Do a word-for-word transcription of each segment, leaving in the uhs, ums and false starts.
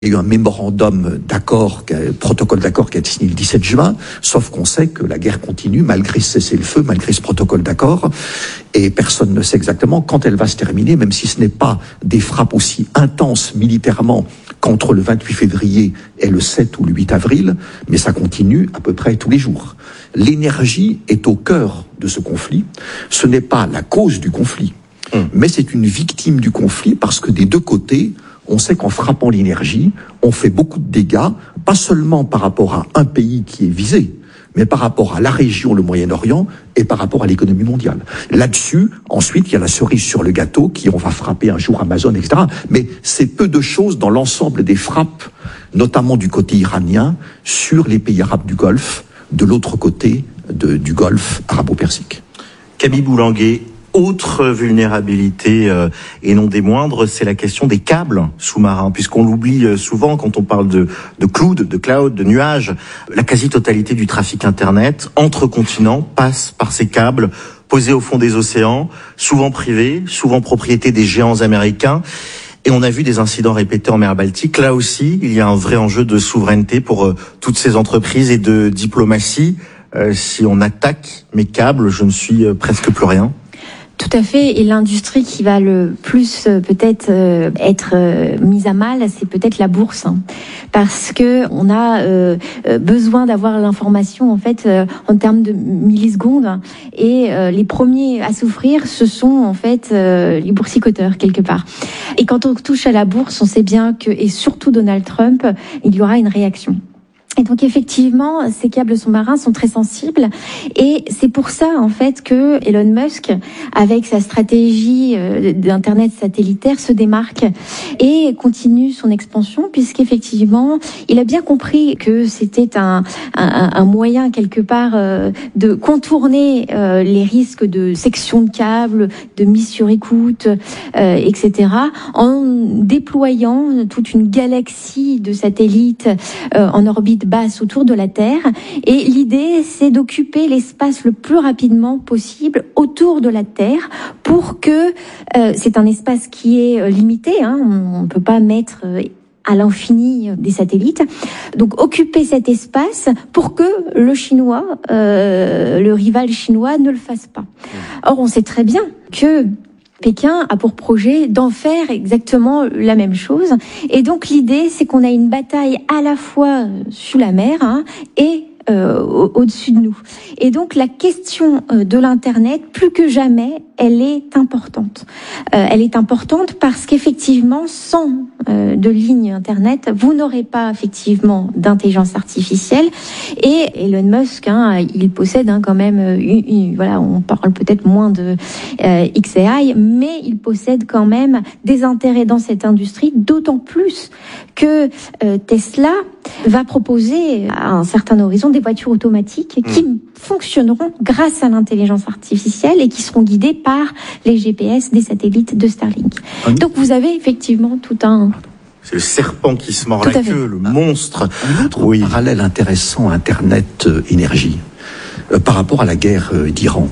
Il y a eu un mémorandum d'accord, protocole d'accord qui a été signé le dix-sept juin, sauf qu'on sait que la guerre continue malgré ce cessez-le-feu, malgré ce protocole d'accord, et personne ne sait exactement quand elle va se terminer, même si ce n'est pas des frappes aussi intenses militairement qu'entre le vingt-huit février et le sept ou le huit avril, mais ça continue à peu près tous les jours. L'énergie est au cœur de ce conflit. Ce n'est pas la cause du conflit, mmh. mais c'est une victime du conflit parce que des deux côtés, on sait qu'en frappant l'énergie, on fait beaucoup de dégâts, pas seulement par rapport à un pays qui est visé, mais par rapport à la région, le Moyen-Orient, et par rapport à l'économie mondiale. Là-dessus, ensuite, il y a la cerise sur le gâteau, qui on va frapper un jour Amazon, et cetera. Mais c'est peu de choses dans l'ensemble des frappes, notamment du côté iranien, sur les pays arabes du Golfe, de l'autre côté de, du Golfe arabo-persique. Camille Boulanguet, autre vulnérabilité euh, et non des moindres, c'est la question des câbles sous-marins, puisqu'on l'oublie souvent quand on parle de, de cloud, de cloud, de nuages. La quasi-totalité du trafic Internet entre continents passe par ces câbles posés au fond des océans, souvent privés, souvent propriété des géants américains. Et on a vu des incidents répétés en mer Baltique. Là aussi, il y a un vrai enjeu de souveraineté pour euh, toutes ces entreprises et de diplomatie. Euh, si on attaque mes câbles, je ne suis euh, presque plus rien. Tout à fait, et l'industrie qui va le plus euh, peut-être euh, être euh, mise à mal, c'est peut-être la bourse, hein, parce que on a euh, besoin d'avoir l'information en fait euh, en termes de millisecondes, et euh, les premiers à souffrir, ce sont en fait euh, les boursicoteurs quelque part. Et quand on touche à la bourse, on sait bien que, et surtout Donald Trump, il y aura une réaction. Et donc effectivement, ces câbles sous-marins sont très sensibles, et c'est pour ça en fait que Elon Musk, avec sa stratégie d'internet satellitaire, se démarque et continue son expansion, puisqu'effectivement, il a bien compris que c'était un, un, un moyen quelque part de contourner les risques de section de câbles, de mise sur écoute, et cetera, en déployant toute une galaxie de satellites en orbite basse autour de la Terre, et l'idée c'est d'occuper l'espace le plus rapidement possible autour de la Terre pour que euh, c'est un espace qui est limité, hein, on ne peut pas mettre euh, à l'infini des satellites, donc occuper cet espace pour que le chinois, euh, le rival chinois ne le fasse pas. Or on sait très bien que Pékin a pour projet d'en faire exactement la même chose. Et donc l'idée, c'est qu'on a une bataille à la fois sous la mer hein, et euh, au-dessus de nous. Et donc la question de l'Internet, plus que jamais, elle est importante. Euh, elle est importante parce qu'effectivement, sans euh, de ligne Internet, vous n'aurez pas effectivement d'intelligence artificielle. Et Elon Musk, hein, il possède hein, quand même, une, une, voilà, on parle peut-être moins de euh, X A I, mais il possède quand même des intérêts dans cette industrie, d'autant plus que euh, Tesla va proposer à un certain horizon des voitures automatiques mmh. qui fonctionneront grâce à l'intelligence artificielle et qui seront guidées par les G P S des satellites de Starlink. Mmh. Donc vous avez effectivement tout un... C'est le serpent qui se mord la queue, le monstre. Un autre oui. parallèle intéressant, Internet, euh, énergie, euh, par rapport à la guerre euh, d'Iran.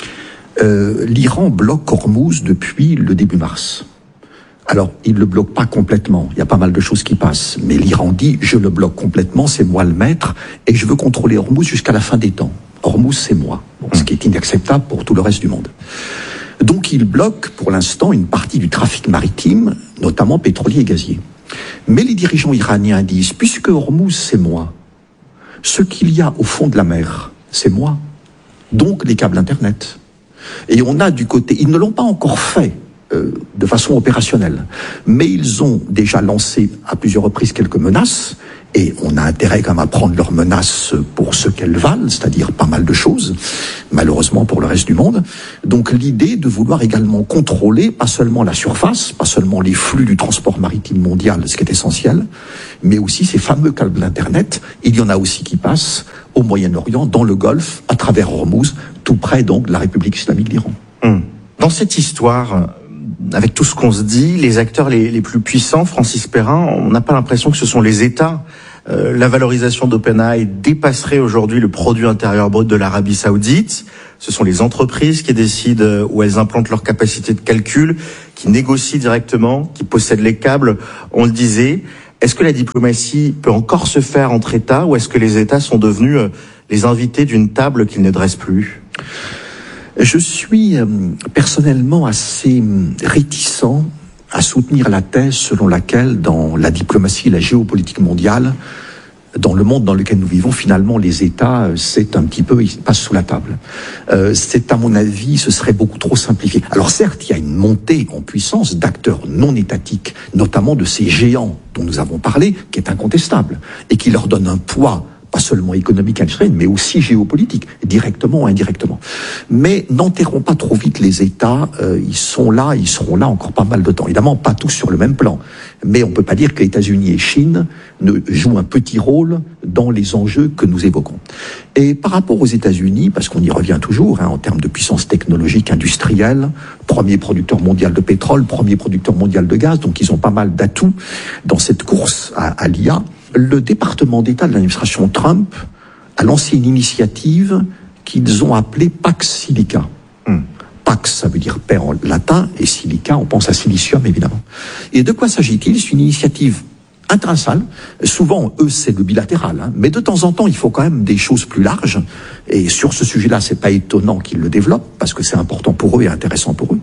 Euh, L'Iran bloque Hormuz depuis le début mars. Alors, il ne le bloque pas complètement, il y a pas mal de choses qui passent, mais l'Iran dit, je le bloque complètement, c'est moi le maître, et je veux contrôler Hormuz jusqu'à la fin des temps. Hormuz, c'est moi, bon, ce qui est inacceptable pour tout le reste du monde. Donc, il bloque pour l'instant une partie du trafic maritime, notamment pétrolier et gazier. Mais les dirigeants iraniens disent, puisque Hormuz, c'est moi, ce qu'il y a au fond de la mer, c'est moi, donc les câbles Internet. Et on a du côté, ils ne l'ont pas encore fait, de façon opérationnelle. Mais ils ont déjà lancé à plusieurs reprises quelques menaces, et on a intérêt quand même à prendre leurs menaces pour ce qu'elles valent, c'est-à-dire pas mal de choses, malheureusement pour le reste du monde. Donc l'idée de vouloir également contrôler, pas seulement la surface, pas seulement les flux du transport maritime mondial, ce qui est essentiel, mais aussi ces fameux câbles d'Internet. Il y en a aussi qui passent au Moyen-Orient, dans le Golfe, à travers Hormuz, tout près donc de la République islamique d'Iran. Hum. Dans cette histoire, avec tout ce qu'on se dit, les acteurs les, les plus puissants, Francis Perrin, on n'a pas l'impression que ce sont les États. Euh, la valorisation d'OpenAI dépasserait aujourd'hui le produit intérieur brut de l'Arabie Saoudite. Ce sont les entreprises qui décident où elles implantent leur capacité de calcul, qui négocient directement, qui possèdent les câbles, on le disait. Est-ce que la diplomatie peut encore se faire entre États ou est-ce que les États sont devenus les invités d'une table qu'ils ne dressent plus ? Je suis euh, personnellement assez réticent à soutenir la thèse selon laquelle dans la diplomatie et la géopolitique mondiale, dans le monde dans lequel nous vivons, finalement, les États, c'est un petit peu, ils passent sous la table. Euh, c'est, à mon avis, ce serait beaucoup trop simplifié. Alors certes, il y a une montée en puissance d'acteurs non étatiques, notamment de ces géants dont nous avons parlé, qui est incontestable, et qui leur donne un poids pas seulement économique, industriel, mais aussi géopolitique, directement ou indirectement. Mais n'enterrons pas trop vite les États, euh, ils sont là, ils seront là encore pas mal de temps. Évidemment, pas tous sur le même plan, mais on peut pas dire que États-Unis et Chine ne jouent un petit rôle dans les enjeux que nous évoquons. Et par rapport aux États-Unis, parce qu'on y revient toujours, hein, en termes de puissance technologique, industrielle, premier producteur mondial de pétrole, premier producteur mondial de gaz, donc ils ont pas mal d'atouts dans cette course à, à l'I A. Le département d'État de l'administration Trump a lancé une initiative qu'ils ont appelée Pax Silica. Hmm. Pax, ça veut dire paix en latin, et silica, on pense à silicium, évidemment. Et de quoi s'agit-il ? C'est une initiative internationale. Souvent, eux, c'est le bilatéral, hein, mais de temps en temps, il faut quand même des choses plus larges. Et sur ce sujet-là, c'est pas étonnant qu'ils le développent, parce que c'est important pour eux et intéressant pour eux.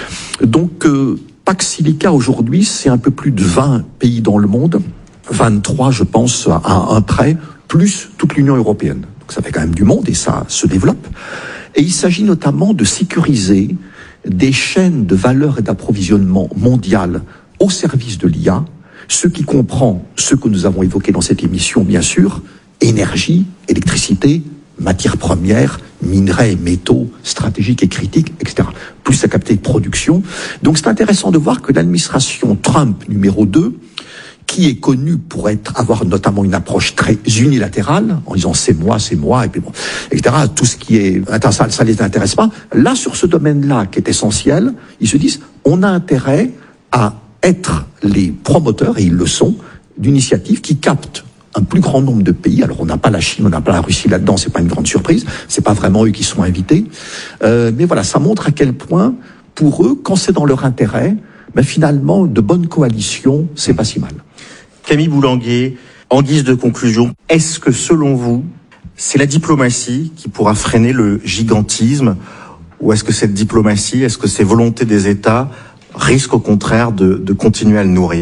Donc, euh, Pax Silica, aujourd'hui, c'est un peu plus de vingt pays dans le monde, vingt-trois, je pense, à un près, plus toute l'Union européenne. Donc ça fait quand même du monde et ça se développe. Et il s'agit notamment de sécuriser des chaînes de valeur et d'approvisionnement mondiales au service de l'I A, ce qui comprend ce que nous avons évoqué dans cette émission, bien sûr, énergie, électricité, matières premières, minerais, métaux stratégiques et critiques, et cetera. Plus la capacité de production. Donc c'est intéressant de voir que l'administration Trump numéro deux, qui est connu pour être, avoir notamment une approche très unilatérale, en disant c'est moi, c'est moi, et puis bon, et cetera. Tout ce qui est international, ça les intéresse pas. Là, sur ce domaine-là, qui est essentiel, ils se disent, on a intérêt à être les promoteurs, et ils le sont, d'initiatives qui captent un plus grand nombre de pays. Alors, on n'a pas la Chine, on n'a pas la Russie là-dedans, c'est pas une grande surprise. C'est pas vraiment eux qui sont invités. Euh, mais voilà, ça montre à quel point, pour eux, quand c'est dans leur intérêt, ben finalement, de bonnes coalitions, c'est pas si mal. Camille Boulanguer, en guise de conclusion, est-ce que selon vous, c'est la diplomatie qui pourra freiner le gigantisme, ou est-ce que cette diplomatie, est-ce que ces volontés des États risquent au contraire de, de continuer à le nourrir ?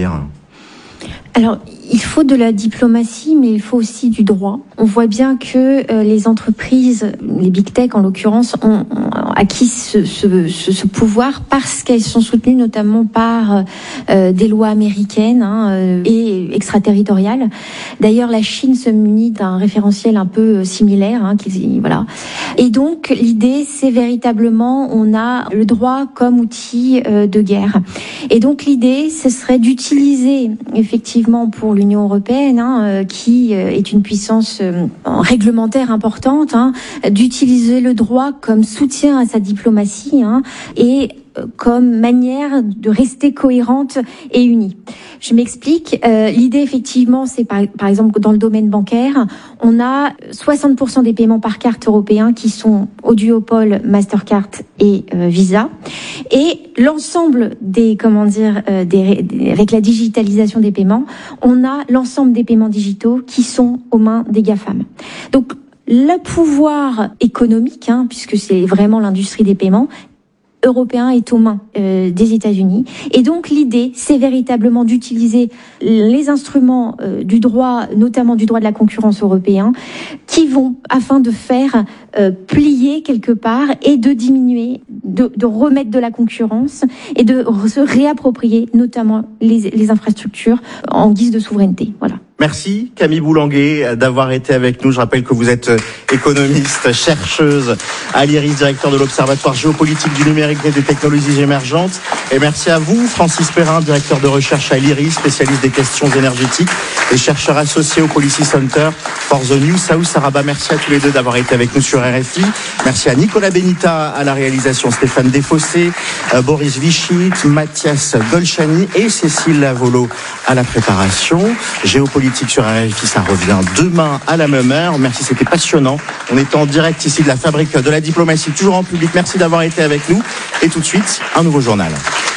Alors, il faut de la diplomatie, mais il faut aussi du droit. On voit bien que euh, les entreprises, les big tech en l'occurrence, ont, ont acquis ce, ce, ce, ce pouvoir parce qu'elles sont soutenues notamment par euh, des lois américaines hein, euh, et extraterritoriales. D'ailleurs, la Chine se munit d'un référentiel un peu similaire, hein, qui, voilà. Et donc, l'idée, c'est véritablement, on a le droit comme outil euh, de guerre. Et donc, l'idée, ce serait d'utiliser effectivement pour l'Union européenne, hein, euh, qui euh, est une puissance euh, réglementaire importante, hein, d'utiliser le droit comme soutien à sa diplomatie hein, et euh, comme manière de rester cohérente et unie. Je m'explique. Euh, l'idée, effectivement, c'est par, par exemple que dans le domaine bancaire, on a soixante pour cent des paiements par carte européens qui sont au duopole Mastercard et euh, Visa, et l'ensemble des, comment dire, euh, des, des, avec la digitalisation des paiements, on a l'ensemble des paiements digitaux qui sont aux mains des GAFAM. Donc, le pouvoir économique, hein, puisque c'est vraiment l'industrie des paiements, européen est aux mains euh, des États-Unis. Et donc l'idée, c'est véritablement d'utiliser les instruments euh, du droit, notamment du droit de la concurrence européen, qui vont, afin de faire euh, plier quelque part et de diminuer, de, de remettre de la concurrence et de se réapproprier notamment les, les infrastructures en guise de souveraineté. Voilà. Merci Camille Boulanguer d'avoir été avec nous. Je rappelle que vous êtes économiste, chercheuse à l'I R I S, directeur de l'Observatoire géopolitique du numérique et des technologies émergentes. Et merci à vous, Francis Perrin, directeur de recherche à l'I R I S, spécialiste des questions énergétiques et chercheur associé au Policy Center for the New South Araba. Merci à tous les deux d'avoir été avec nous sur R F I. Merci à Nicolas Benita à la réalisation, Stéphane Desfossés, euh, Boris Vichy, Mathias Golchani et Cécile Lavolo à la préparation. Géopolitique sur R F I, ça revient demain à la même heure. Merci, c'était passionnant. On est en direct ici de la fabrique de la diplomatie, toujours en public. Merci d'avoir été avec nous. Et tout de suite, un nouveau journal.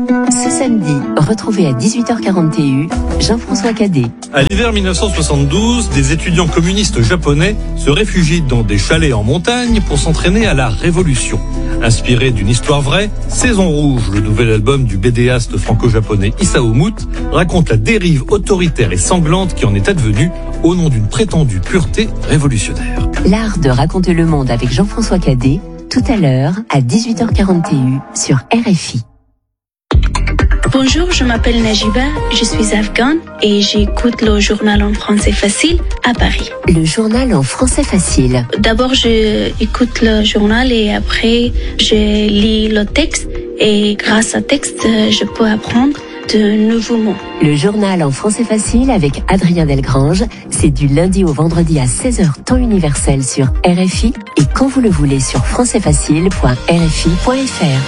Ce samedi, retrouvez à dix-huit heures quarante T U Jean-François Cadet. À l'hiver mille neuf cent soixante-douze, des étudiants communistes japonais se réfugient dans des chalets en montagne pour s'entraîner à la Révolution. Inspiré d'une histoire vraie, Saison Rouge, le nouvel album du bédéaste franco-japonais Isao Mout, raconte la dérive autoritaire et sanglante qui en est advenue au nom d'une prétendue pureté révolutionnaire. L'art de raconter le monde avec Jean-François Cadet, tout à l'heure à dix-huit heures quarante T U sur R F I. Bonjour, je m'appelle Najiba, je suis afghane et j'écoute le journal en français facile à Paris. Le journal en français facile. D'abord, je écoute le journal et après, je lis le texte et grâce au texte, je peux apprendre de nouveaux mots. Le journal en français facile avec Adrien Delgrange, c'est du lundi au vendredi à seize heures temps universel sur R F I et quand vous le voulez sur français facile point r f i point f r.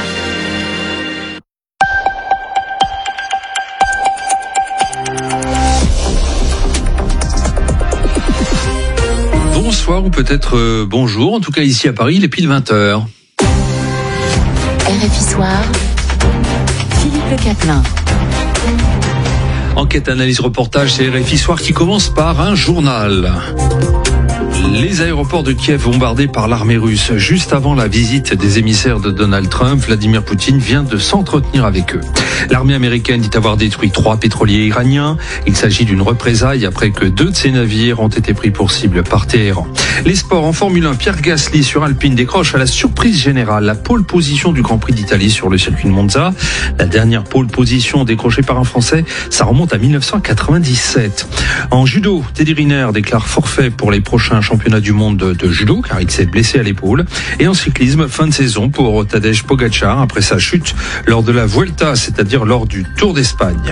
Bonsoir ou peut-être euh, bonjour, en tout cas ici à Paris, il est pile vingt heures. R F I Soir, Philippe Le Caplin. Enquête, analyse, reportage, c'est R F I Soir qui commence par un journal. Les aéroports de Kiev bombardés par l'armée russe. Juste avant la visite des émissaires de Donald Trump, Vladimir Poutine vient de s'entretenir avec eux. L'armée américaine dit avoir détruit trois pétroliers iraniens. Il s'agit d'une représaille après que deux de ses navires ont été pris pour cible par Téhéran. Les sports en Formule un, Pierre Gasly sur Alpine décroche à la surprise générale la pole position du Grand Prix d'Italie sur le circuit de Monza. La dernière pole position décrochée par un Français, ça remonte à mille neuf cent quatre-vingt-dix-sept. En judo, Teddy Riner déclare forfait pour les prochains championnat du monde de, de judo car il s'est blessé à l'épaule. Et en cyclisme, fin de saison pour Tadej Pogačar après sa chute lors de la Vuelta, c'est-à-dire lors du Tour d'Espagne.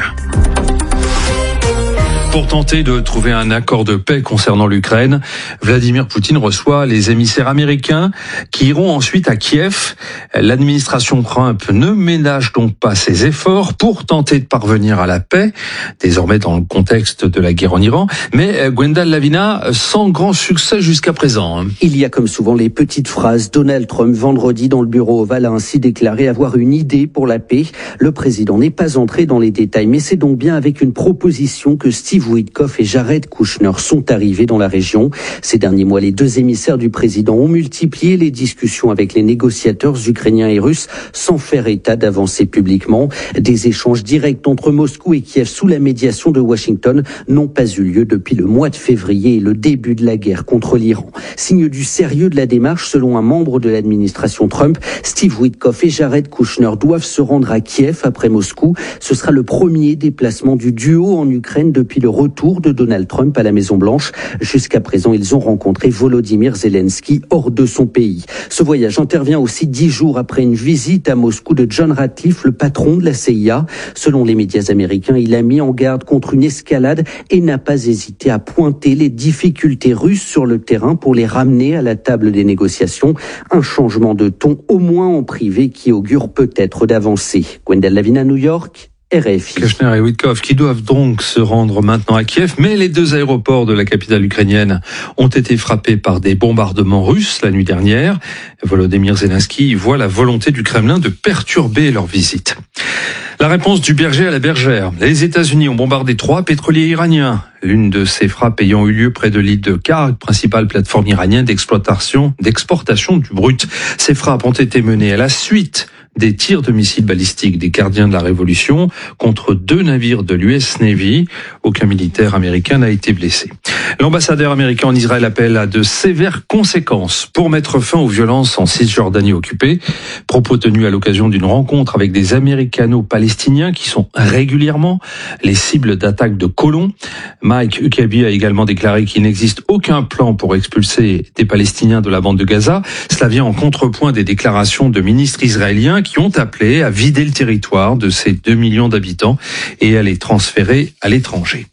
Pour tenter de trouver un accord de paix concernant l'Ukraine, Vladimir Poutine reçoit les émissaires américains qui iront ensuite à Kiev. L'administration Trump ne ménage donc pas ses efforts pour tenter de parvenir à la paix, désormais dans le contexte de la guerre en Iran. Mais Gwendal Lavina, sans grand succès jusqu'à présent. Il y a comme souvent les petites phrases. Donald Trump, vendredi, dans le bureau ovale, a ainsi déclaré avoir une idée pour la paix. Le président n'est pas entré dans les détails, mais c'est donc bien avec une proposition que Steve Witkoff et Jared Kushner sont arrivés dans la région. Ces derniers mois, les deux émissaires du président ont multiplié les discussions avec les négociateurs ukrainiens et russes sans faire état d'avancer publiquement. Des échanges directs entre Moscou et Kiev sous la médiation de Washington n'ont pas eu lieu depuis le mois de février et le début de la guerre contre l'Iran. Signe du sérieux de la démarche, selon un membre de l'administration Trump, Steve Witkoff et Jared Kushner doivent se rendre à Kiev après Moscou. Ce sera le premier déplacement du duo en Ukraine depuis le retour de Donald Trump à la Maison-Blanche. Jusqu'à présent, ils ont rencontré Volodymyr Zelensky hors de son pays. Ce voyage intervient aussi dix jours après une visite à Moscou de John Ratcliffe, le patron de la C I A. Selon les médias américains, il a mis en garde contre une escalade et n'a pas hésité à pointer les difficultés russes sur le terrain pour les ramener à la table des négociations. Un changement de ton, au moins en privé, qui augure peut-être d'avancées. Gwendal Lavina, New York. R F I. Kushner et Witkoff qui doivent donc se rendre maintenant à Kiev, mais les deux aéroports de la capitale ukrainienne ont été frappés par des bombardements russes la nuit dernière. Volodymyr Zelensky voit la volonté du Kremlin de perturber leur visite. La réponse du berger à la bergère. Les États-Unis ont bombardé trois pétroliers iraniens. L'une de ces frappes ayant eu lieu près de l'île de Karg, principale plateforme iranienne d'exploitation, d'exportation du brut. Ces frappes ont été menées à la suite des tirs de missiles balistiques des gardiens de la Révolution contre deux navires de l'U S Navy. Aucun militaire américain n'a été blessé. L'ambassadeur américain en Israël appelle à de sévères conséquences pour mettre fin aux violences en Cisjordanie occupée. Propos tenus à l'occasion d'une rencontre avec des Américano-Palestiniens qui sont régulièrement les cibles d'attaques de colons. Mike Huckabee a également déclaré qu'il n'existe aucun plan pour expulser des Palestiniens de la bande de Gaza. Cela vient en contrepoint des déclarations de ministres israéliens qui ont appelé à vider le territoire de ces deux millions d'habitants et à les transférer à l'étranger.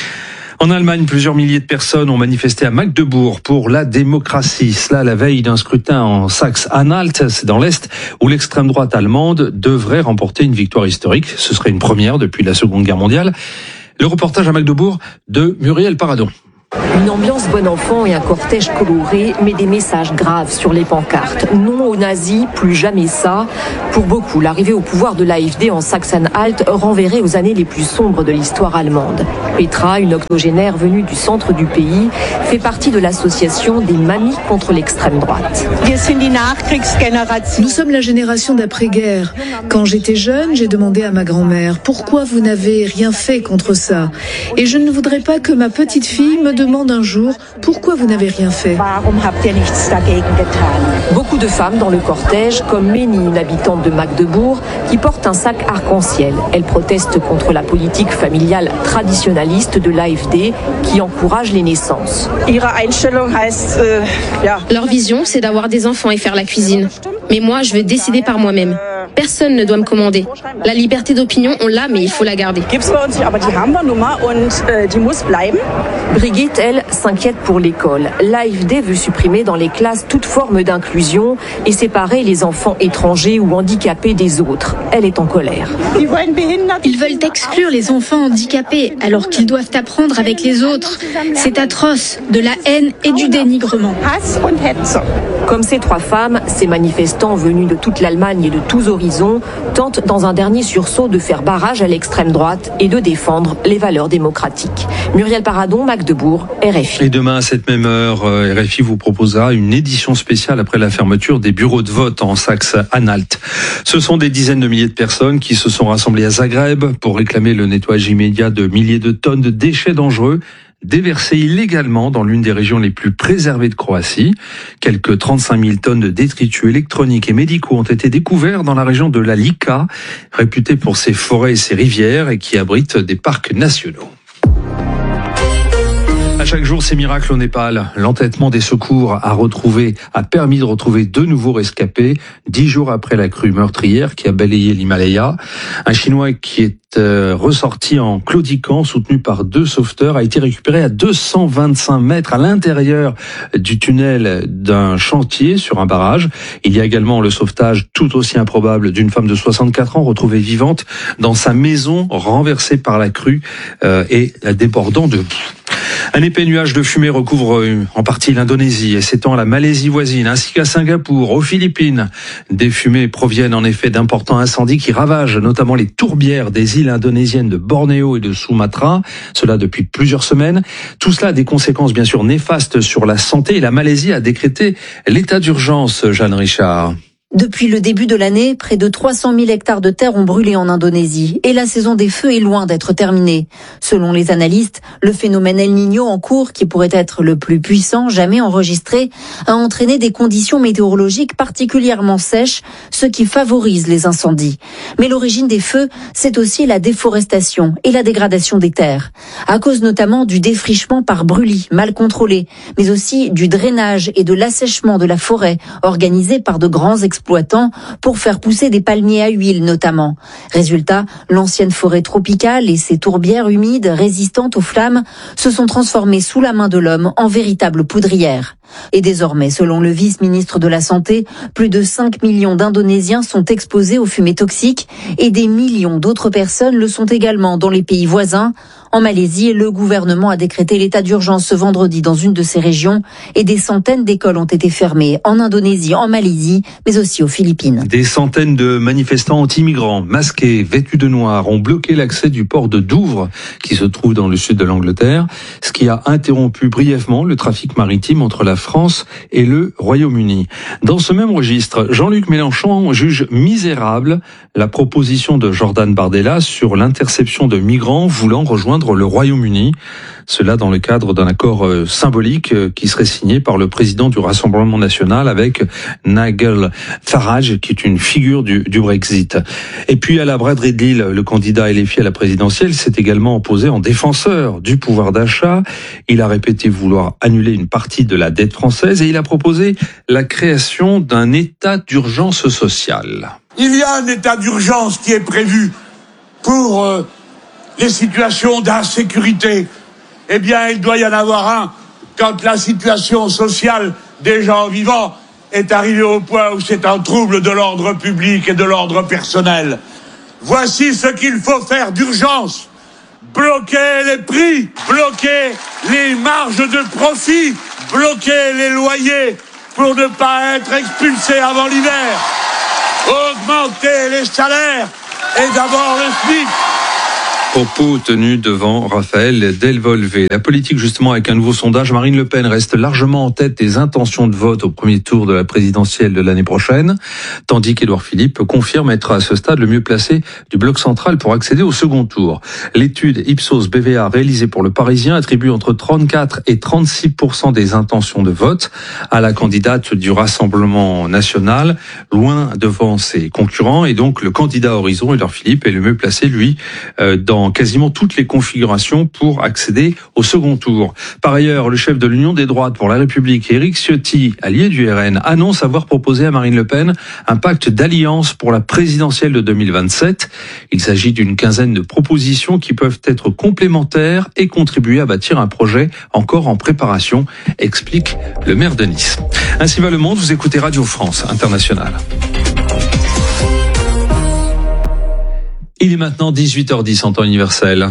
En Allemagne, plusieurs milliers de personnes ont manifesté à Magdebourg pour la démocratie. Cela à la veille d'un scrutin en Saxe-Anhalt, c'est dans l'Est, où l'extrême droite allemande devrait remporter une victoire historique. Ce serait une première depuis la Seconde Guerre mondiale. Le reportage à Magdebourg de Muriel Paradon. Une ambiance bon enfant et un cortège coloré, mais des messages graves sur les pancartes. Non aux nazis, plus jamais ça. Pour beaucoup, l'arrivée au pouvoir de l'A F D en Sachsen-Anhalt renverrait aux années les plus sombres de l'histoire allemande. Petra, une octogénaire venue du centre du pays, fait partie de l'association des mamies contre l'extrême droite. Nous sommes la génération d'après-guerre. Quand j'étais jeune, j'ai demandé à ma grand-mère « Pourquoi vous n'avez rien fait contre ça ?» Et je ne voudrais pas que ma petite fille me demande un jour « Pourquoi vous n'avez rien fait ?» Beaucoup de femmes dans le cortège, comme Ménie, une habitante de Magdebourg, qui porte un sac arc-en-ciel. Elle proteste contre la politique familiale traditionnaliste de l'A F D qui encourage les naissances. Leur vision, c'est d'avoir des enfants et faire la cuisine. Mais moi, je veux décider par moi-même. Personne ne doit me commander. La liberté d'opinion, on l'a, mais il faut la garder. Brigitte, elle, s'inquiète pour l'école. L'A F D veut supprimer dans les classes toute forme d'inclusion et séparer les enfants étrangers ou handicapés des autres. Elle est en colère. Ils veulent exclure les enfants handicapés alors qu'ils doivent apprendre avec les autres. C'est atroce, de la haine et du dénigrement. Comme ces trois femmes, ces manifestants venus de toute l'Allemagne et de tous horizons tentent dans un dernier sursaut de faire barrage à l'extrême droite et de défendre les valeurs démocratiques. Muriel Paradon, Magdebourg, R F I. Et demain à cette même heure, R F I vous proposera une édition spéciale après la fermeture des bureaux de vote en Saxe-Anhalt. Ce sont des dizaines de milliers de personnes qui se sont rassemblées à Zagreb pour réclamer le nettoyage immédiat de milliers de tonnes de déchets dangereux déversés illégalement dans l'une des régions les plus préservées de Croatie. Quelques trente-cinq mille tonnes de détritus électroniques et médicaux ont été découverts dans la région de la Lika, réputée pour ses forêts et ses rivières et qui abrite des parcs nationaux. À chaque jour, ces miracles au Népal. L'entêtement des secours a retrouvé, a permis de retrouver deux nouveaux rescapés, dix jours après la crue meurtrière qui a balayé l'Himalaya. Un Chinois qui est euh, ressorti en claudiquant, soutenu par deux sauveteurs, a été récupéré à deux cent vingt-cinq mètres à l'intérieur du tunnel d'un chantier sur un barrage. Il y a également le sauvetage tout aussi improbable d'une femme de soixante-quatre ans retrouvée vivante dans sa maison renversée par la crue euh, et débordant de... Un épais nuage de fumée recouvre en partie l'Indonésie et s'étend à la Malaisie voisine, ainsi qu'à Singapour, aux Philippines. Des fumées proviennent en effet d'importants incendies qui ravagent notamment les tourbières des îles indonésiennes de Bornéo et de Sumatra, cela depuis plusieurs semaines. Tout cela a des conséquences bien sûr néfastes sur la santé et la Malaisie a décrété l'état d'urgence, Jeanne Richard. Depuis le début de l'année, près de trois cent mille hectares de terre ont brûlé en Indonésie et la saison des feux est loin d'être terminée. Selon les analystes, le phénomène El Niño en cours, qui pourrait être le plus puissant jamais enregistré, a entraîné des conditions météorologiques particulièrement sèches, ce qui favorise les incendies. Mais l'origine des feux, c'est aussi la déforestation et la dégradation des terres, à cause notamment du défrichement par brûlis mal contrôlé, mais aussi du drainage et de l'assèchement de la forêt organisé par de grands exploitants pour faire pousser des palmiers à huile notamment. Résultat, l'ancienne forêt tropicale et ses tourbières humides résistantes aux flammes se sont transformées sous la main de l'homme en véritables poudrières. Et désormais, selon le vice-ministre de la Santé, plus de cinq millions d'Indonésiens sont exposés aux fumées toxiques et des millions d'autres personnes le sont également dans les pays voisins. En Malaisie, le gouvernement a décrété l'état d'urgence ce vendredi dans une de ces régions et des centaines d'écoles ont été fermées en Indonésie, en Malaisie, mais aussi aux Philippines. Des centaines de manifestants anti-migrants, masqués, vêtus de noir, ont bloqué l'accès du port de Douvres, qui se trouve dans le sud de l'Angleterre, ce qui a interrompu brièvement le trafic maritime entre la France et le Royaume-Uni. Dans ce même registre, Jean-Luc Mélenchon juge misérable la proposition de Jordan Bardella sur l'interception de migrants voulant rejoindre le Royaume-Uni. Cela dans le cadre d'un accord symbolique qui serait signé par le président du Rassemblement national avec Nigel Farage, qui est une figure du, du Brexit. Et puis à la Brad Ridley, le candidat L F I à la présidentielle, s'est également opposé en défenseur du pouvoir d'achat. Il a répété vouloir annuler une partie de la dette française et il a proposé la création d'un état d'urgence sociale. Il y a un état d'urgence qui est prévu pour euh, les situations d'insécurité. Eh bien, il doit y en avoir un quand la situation sociale des gens vivants est arrivée au point où c'est un trouble de l'ordre public et de l'ordre personnel. Voici ce qu'il faut faire d'urgence. Bloquer les prix, bloquer les donner une marge de profit, bloquer les loyers pour ne pas être expulsés avant l'hiver, augmenter les salaires et d'abord le SMIC. Propos tenus devant Raphaël Delvolvé. La politique, justement, avec un nouveau sondage, Marine Le Pen reste largement en tête des intentions de vote au premier tour de la présidentielle de l'année prochaine, tandis qu'Édouard Philippe confirme être à ce stade le mieux placé du bloc central pour accéder au second tour. L'étude Ipsos B V A réalisée pour Le Parisien attribue entre trente-quatre et trente-six pour cent des intentions de vote à la candidate du Rassemblement national, loin devant ses concurrents, et donc le candidat Horizon, Édouard Philippe, est le mieux placé, lui, euh, dans quasiment toutes les configurations pour accéder au second tour. Par ailleurs, le chef de l'Union des droites pour la République, Éric Ciotti, allié du R N, annonce avoir proposé à Marine Le Pen un pacte d'alliance pour la présidentielle de deux mille vingt-sept. Il s'agit d'une quinzaine de propositions qui peuvent être complémentaires et contribuer à bâtir un projet encore en préparation, explique le maire de Nice. Ainsi va le monde, vous écoutez Radio France Internationale. Il est maintenant dix-huit heures dix en temps universel.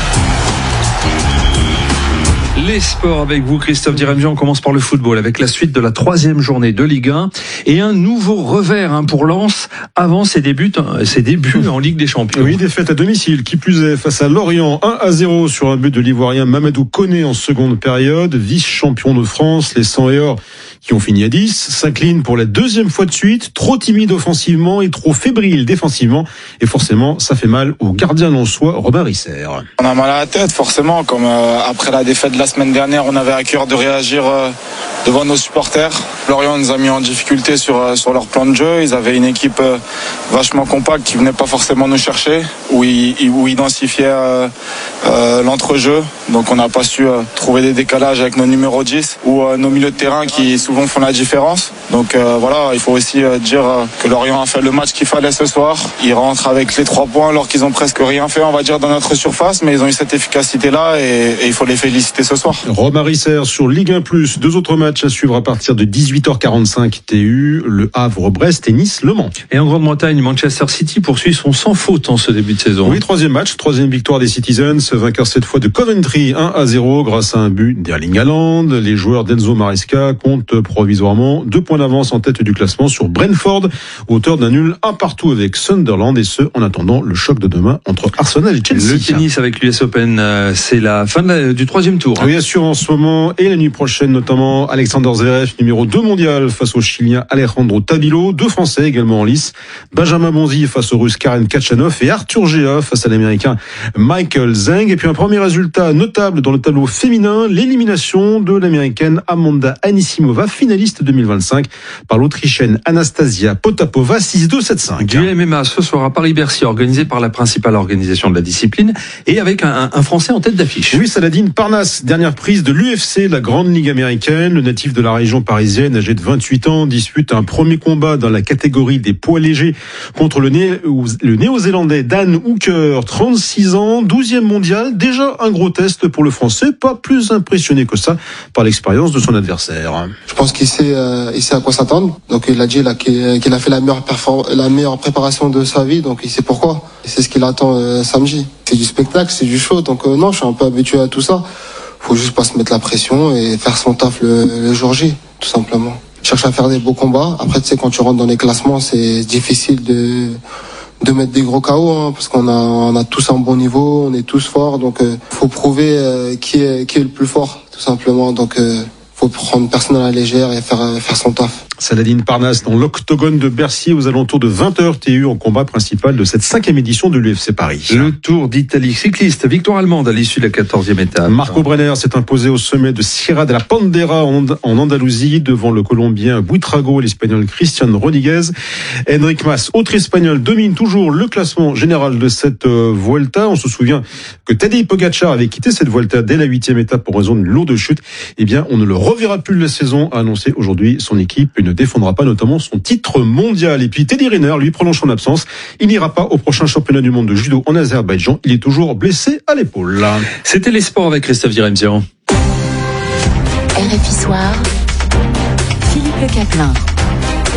Les sports avec vous, Christophe Diremji. On commence par le football avec la suite de la troisième journée de Ligue un et un nouveau revers hein, pour Lens avant ses débuts, ses débuts en Ligue des Champions. Oui, défaite à domicile qui plus est face à Lorient, un à zéro sur un but de l'Ivoirien Mamadou Koné en seconde période, vice-champion de France. Les cent et or qui ont fini à dix s'inclinent pour la deuxième fois de suite, trop timide offensivement et trop fébrile défensivement, et forcément ça fait mal au gardien lensois Robin Risser. On a mal à la tête forcément, comme euh, après la défaite de la semaine dernière, on avait à cœur de réagir euh, devant nos supporters. Lorient nous a mis en difficulté sur, euh, sur leur plan de jeu. Ils avaient une équipe euh, vachement compacte qui venait pas forcément nous chercher, où ils, où ils identifiaient euh, euh, l'entrejeu. Donc on n'a pas su euh, trouver des décalages avec nos numéros dix ou euh, nos milieux de terrain qui souvent font la différence. Donc euh, voilà, il faut aussi euh, dire euh, que Lorient a fait le match qu'il fallait ce soir. Ils rentrent avec les trois points alors qu'ils ont presque rien fait, on va dire, dans notre surface, mais ils ont eu cette efficacité-là et, et il faut les féliciter ce soir. Romain Risser sur Ligue un plus, deux autres matchs à suivre à partir de dix-huit heures quarante-cinq T U, Le Havre-Brest et Nice-Le Mans. Et en Grande-Bretagne, Manchester City poursuit son sans faute en ce début de saison. Oui, troisième match, troisième victoire des Citizens, vainqueur cette fois de Coventry, un à zéro grâce à un but d'Erling Haaland. Les joueurs d'Enzo Maresca comptent provisoirement deux points d'avance en tête du classement sur Brentford, auteur d'un nul un partout avec Sunderland, et ce en attendant le choc de demain entre Arsenal et Chelsea. Le tennis avec l'U S Open, c'est la fin de la, du troisième tour. Oui, assure en ce moment et la nuit prochaine notamment Alexander Zverev, numéro deux mondial face au Chilien Alejandro Tabilo, deux Français également en lice, Benjamin Bonzi face au Russe Karen Khachanov et Arthur Gea face à l'Américain Michael Zheng. Et puis un premier résultat notable dans le tableau féminin, l'élimination de l'Américaine Amanda Anisimova, finaliste deux mille vingt-cinq, par l'Autrichienne Anastasia Potapova, six deux sept cinq. Du M M A ce soir à Paris-Bercy, organisé par la principale organisation de la discipline et avec un, un Français en tête d'affiche. Oui, Saladin Parnasse, dernière prise de l'U F C, la grande ligue américaine. Le natif de la région parisienne, âgé de vingt-huit ans, dispute un premier combat dans la catégorie des poids légers contre le, Né- le néo-zélandais Dan Hooker, trente-six ans, douzième mondial. Déjà un gros test pour le Français, pas plus impressionné que ça par l'expérience de son adversaire. Je pense qu'il sait, euh, il sait à quoi s'attendre. Donc il a dit là, qu'il, qu'il a fait la meilleure, perform- la meilleure préparation de sa vie, donc il sait pourquoi. Et c'est ce qu'il attend euh, samedi. C'est du spectacle, c'est du show, donc euh, non, je suis un peu habitué à tout ça. Faut juste pas se mettre la pression et faire son taf le, le jour J, tout simplement. Cherche à faire des beaux combats. Après, tu sais, quand tu rentres dans les classements, c'est difficile de de mettre des gros K O, hein, parce qu'on a on a tous un bon niveau, on est tous forts, donc euh, faut prouver euh, qui est qui est le plus fort, tout simplement. Donc euh, faut prendre personne à la légère et faire faire son taf. Saladin Parnasse dans l'octogone de Bercy aux alentours de vingt heures T U en combat principal de cette cinquième édition de l'U F C Paris. Le Tour d'Italie cycliste, victoire allemande à l'issue de la quatorzième étape. Marco Brenner s'est imposé au sommet de Sierra de la Pandera en Andalousie devant le Colombien Buitrago et l'Espagnol Christian Rodriguez. Enric Mas, autre Espagnol, domine toujours le classement général de cette Vuelta. On se souvient que Tadej Pogacar avait quitté cette Vuelta dès la huitième étape pour raison d'une lourde chute. Eh bien, on ne le reverra plus la saison, a annoncé aujourd'hui son équipe. Une ne défendra pas notamment son titre mondial. Et puis Teddy Riner, lui, prolonge son absence. Il n'ira pas au prochain championnat du monde de judo en Azerbaïdjan. Il est toujours blessé à l'épaule. C'était les sports avec Christophe Diremji. R F I Soir, Philippe Le Caplin.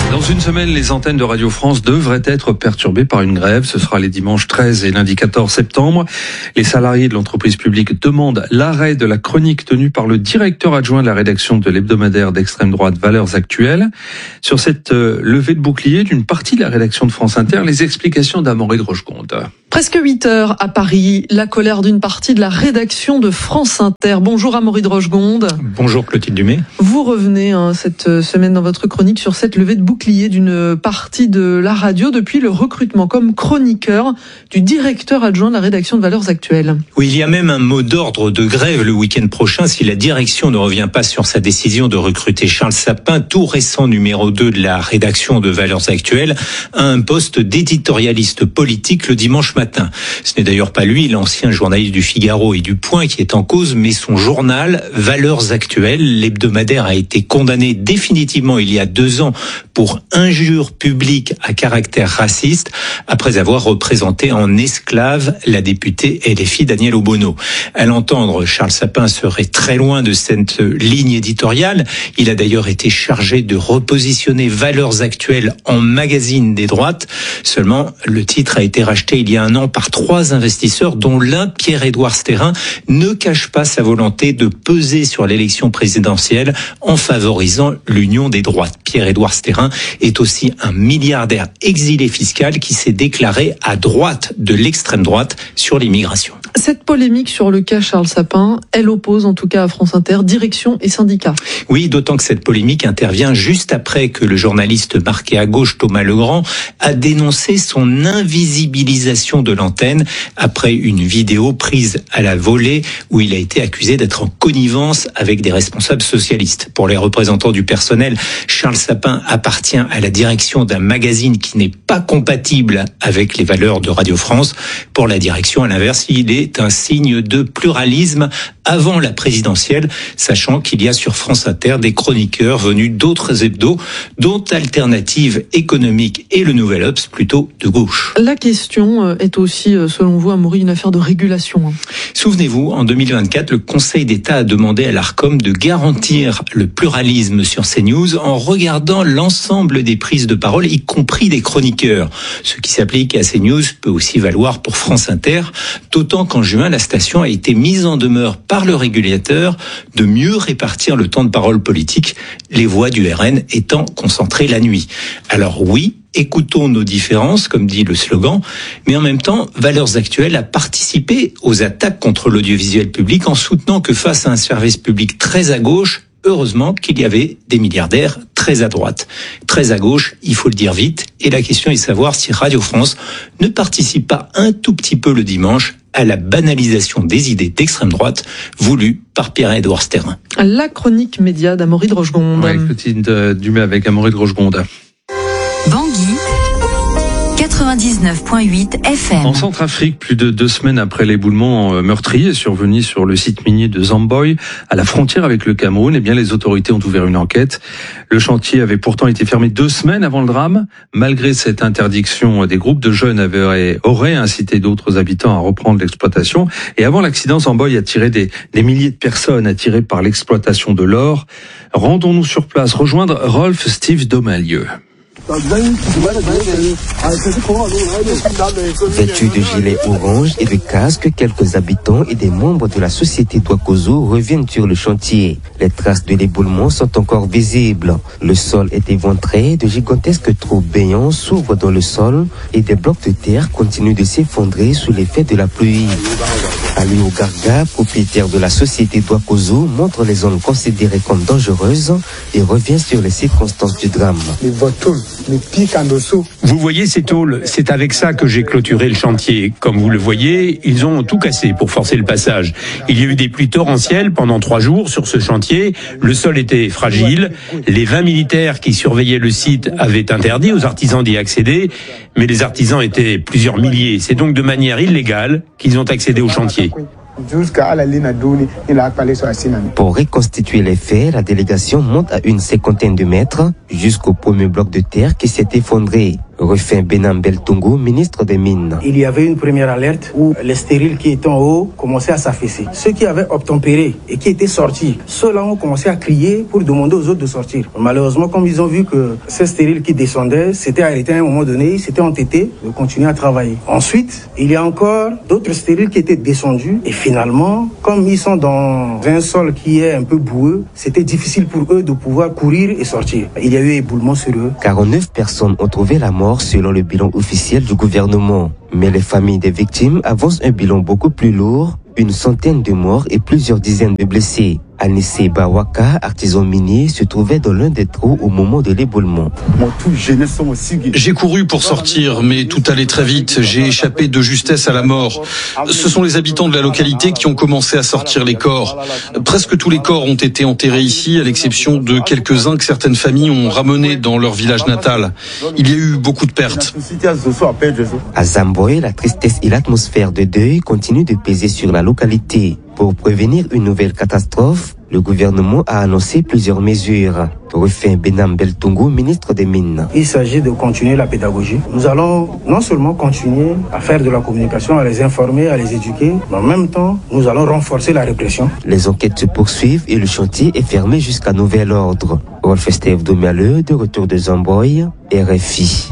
Dans une semaine, les antennes de Radio France devraient être perturbées par une grève. Ce sera les dimanches treize et lundi quatorze septembre. Les salariés de l'entreprise publique demandent l'arrêt de la chronique tenue par le directeur adjoint de la rédaction de l'hebdomadaire d'extrême droite Valeurs Actuelles. Sur cette euh, levée de bouclier d'une partie de la rédaction de France Inter, les explications d'Amaury de Rochegonde. Presque huit heures à Paris, la colère d'une partie de la rédaction de France Inter. Bonjour Amaury de Rochegonde. Bonjour Clotilde Dumais. Vous revenez hein, cette semaine dans votre chronique sur cette levée de bouclier d'une partie de la radio depuis le recrutement comme chroniqueur du directeur adjoint de la rédaction de Valeurs Actuelles. Oui, il y a même un mot d'ordre de grève le week-end prochain si la direction ne revient pas sur sa décision de recruter Charles Sapin, tout récent numéro deux de la rédaction de Valeurs Actuelles, à un poste d'éditorialiste politique le dimanche matin. Ce n'est d'ailleurs pas lui, l'ancien journaliste du Figaro et du Point, qui est en cause, mais son journal Valeurs Actuelles. L'hebdomadaire a été condamné définitivement il y a deux ans pour injure publique à caractère raciste, après avoir représenté en esclave la députée L F I Danielle Obono. À l'entendre, Charles Sapin serait très loin de cette ligne éditoriale. Il a d'ailleurs été chargé de repositionner Valeurs Actuelles en magazine des droites. Seulement, le titre a été racheté il y a un an par trois investisseurs, dont l'un, Pierre-Édouard Stérin, ne cache pas sa volonté de peser sur l'élection présidentielle en favorisant l'union des droites. Pierre-Édouard Stérin est aussi un milliardaire exilé fiscal qui s'est déclaré à droite de l'extrême droite sur l'immigration. Cette polémique sur le cas Charles Sapin, elle oppose en tout cas à France Inter direction et syndicats. Oui, d'autant que cette polémique intervient juste après que le journaliste marqué à gauche Thomas Legrand a dénoncé son invisibilisation de l'antenne après une vidéo prise à la volée où il a été accusé d'être en connivence avec des responsables socialistes. Pour les représentants du personnel, Charles Sapin appartient à la direction d'un magazine qui n'est pas compatible avec les valeurs de Radio France. Pour la direction, à l'inverse, il est un signe de pluralisme avant la présidentielle, sachant qu'il y a sur France Inter des chroniqueurs venus d'autres hebdos, dont Alternative économique et le Nouvel Obs, plutôt de gauche. La question est aussi, selon vous, Amaury, une affaire de régulation. Souvenez-vous, en deux mille vingt-quatre, le Conseil d'État a demandé à l'Arcom de garantir le pluralisme sur CNews en regardant l'ensemble des prises de parole, y compris des chroniqueurs. Ce qui s'applique à CNews peut aussi valoir pour France Inter, d'autant qu'en juin, la station a été mise en demeure par le régulateur de mieux répartir le temps de parole politique, les voix du R N étant concentrées la nuit. Alors oui, écoutons nos différences, comme dit le slogan, mais en même temps, Valeurs Actuelles a participé aux attaques contre l'audiovisuel public en soutenant que face à un service public très à gauche, heureusement qu'il y avait des milliardaires très à droite. Très à gauche, il faut le dire vite, et la question est de savoir si Radio France ne participe pas un tout petit peu le dimanche à la banalisation des idées d'extrême droite voulues par Pierre-Édouard Stérin. La chronique média d'Amaury de Rochegonde. Oui, Clotilde Dumais avec Amaury de Rochegonde. Bangui, quatre-vingt-dix-neuf virgule huit F M. En Centrafrique, plus de deux semaines après l'éboulement meurtrier survenu sur le site minier de Zamboy, à la frontière avec le Cameroun, eh bien, les autorités ont ouvert une enquête. Le chantier avait pourtant été fermé deux semaines avant le drame. Malgré cette interdiction, des groupes de jeunes avaient, auraient incité d'autres habitants à reprendre l'exploitation. Et avant l'accident, Zamboy a tiré des, des milliers de personnes attirées par l'exploitation de l'or. Rendons-nous sur place, rejoindre Rolf Steve Domalieu. Vêtus de gilets orange et de casques, quelques habitants et des membres de la société Douakozo reviennent sur le chantier. Les traces de l'éboulement sont encore visibles. Le sol est éventré, de gigantesques trous béants s'ouvrent dans le sol et des blocs de terre continuent de s'effondrer sous l'effet de la pluie. Aliou Garga, propriétaire de la société Douakozo, montre les zones considérées comme dangereuses et revient sur les circonstances du drame. Vous voyez ces tôles, c'est avec ça que j'ai clôturé le chantier. Comme vous le voyez, ils ont tout cassé pour forcer le passage. Il y a eu des pluies torrentielles pendant trois jours sur ce chantier. Le sol était fragile. Les vingt militaires qui surveillaient le site avaient interdit aux artisans d'y accéder, mais les artisans étaient plusieurs milliers. C'est donc de manière illégale qu'ils ont accédé au chantier. Pour reconstituer les faits, la délégation monte à une cinquantaine de mètres jusqu'au premier bloc de terre qui s'est effondré. Rufin Benham Beltongo, ministre des Mines. Il y avait une première alerte où les stériles qui étaient en haut commençaient à s'affaisser. Ceux qui avaient obtempéré et qui étaient sortis, ceux-là ont commencé à crier pour demander aux autres de sortir. Malheureusement, comme ils ont vu que ces stériles qui descendaient s'étaient arrêtés à un moment donné, ils s'étaient entêtés de continuer à travailler. Ensuite, il y a encore d'autres stériles qui étaient descendus et finalement, comme ils sont dans un sol qui est un peu boueux, c'était difficile pour eux de pouvoir courir et sortir. Il y a eu éboulement sur eux. quarante-neuf personnes ont trouvé la mort selon le bilan officiel du gouvernement. Mais les familles des victimes avancent un bilan beaucoup plus lourd, une centaine de morts et plusieurs dizaines de blessés. Anissé Bawaka, artisan minier, se trouvait dans l'un des trous au moment de l'éboulement. J'ai couru pour sortir, mais tout allait très vite. J'ai échappé de justesse à la mort. Ce sont les habitants de la localité qui ont commencé à sortir les corps. Presque tous les corps ont été enterrés ici, à l'exception de quelques-uns que certaines familles ont ramenés dans leur village natal. Il y a eu beaucoup de pertes. À Zamboé, la tristesse et l'atmosphère de deuil continuent de peser sur la localité. Pour prévenir une nouvelle catastrophe, le gouvernement a annoncé plusieurs mesures. Rufin Benham Beltongo, ministre des Mines. Il s'agit de continuer la pédagogie. Nous allons non seulement continuer à faire de la communication, à les informer, à les éduquer, mais en même temps, nous allons renforcer la répression. Les enquêtes se poursuivent et le chantier est fermé jusqu'à nouvel ordre. Rolf Estève Domialeux, de retour de Zamboy, R F I.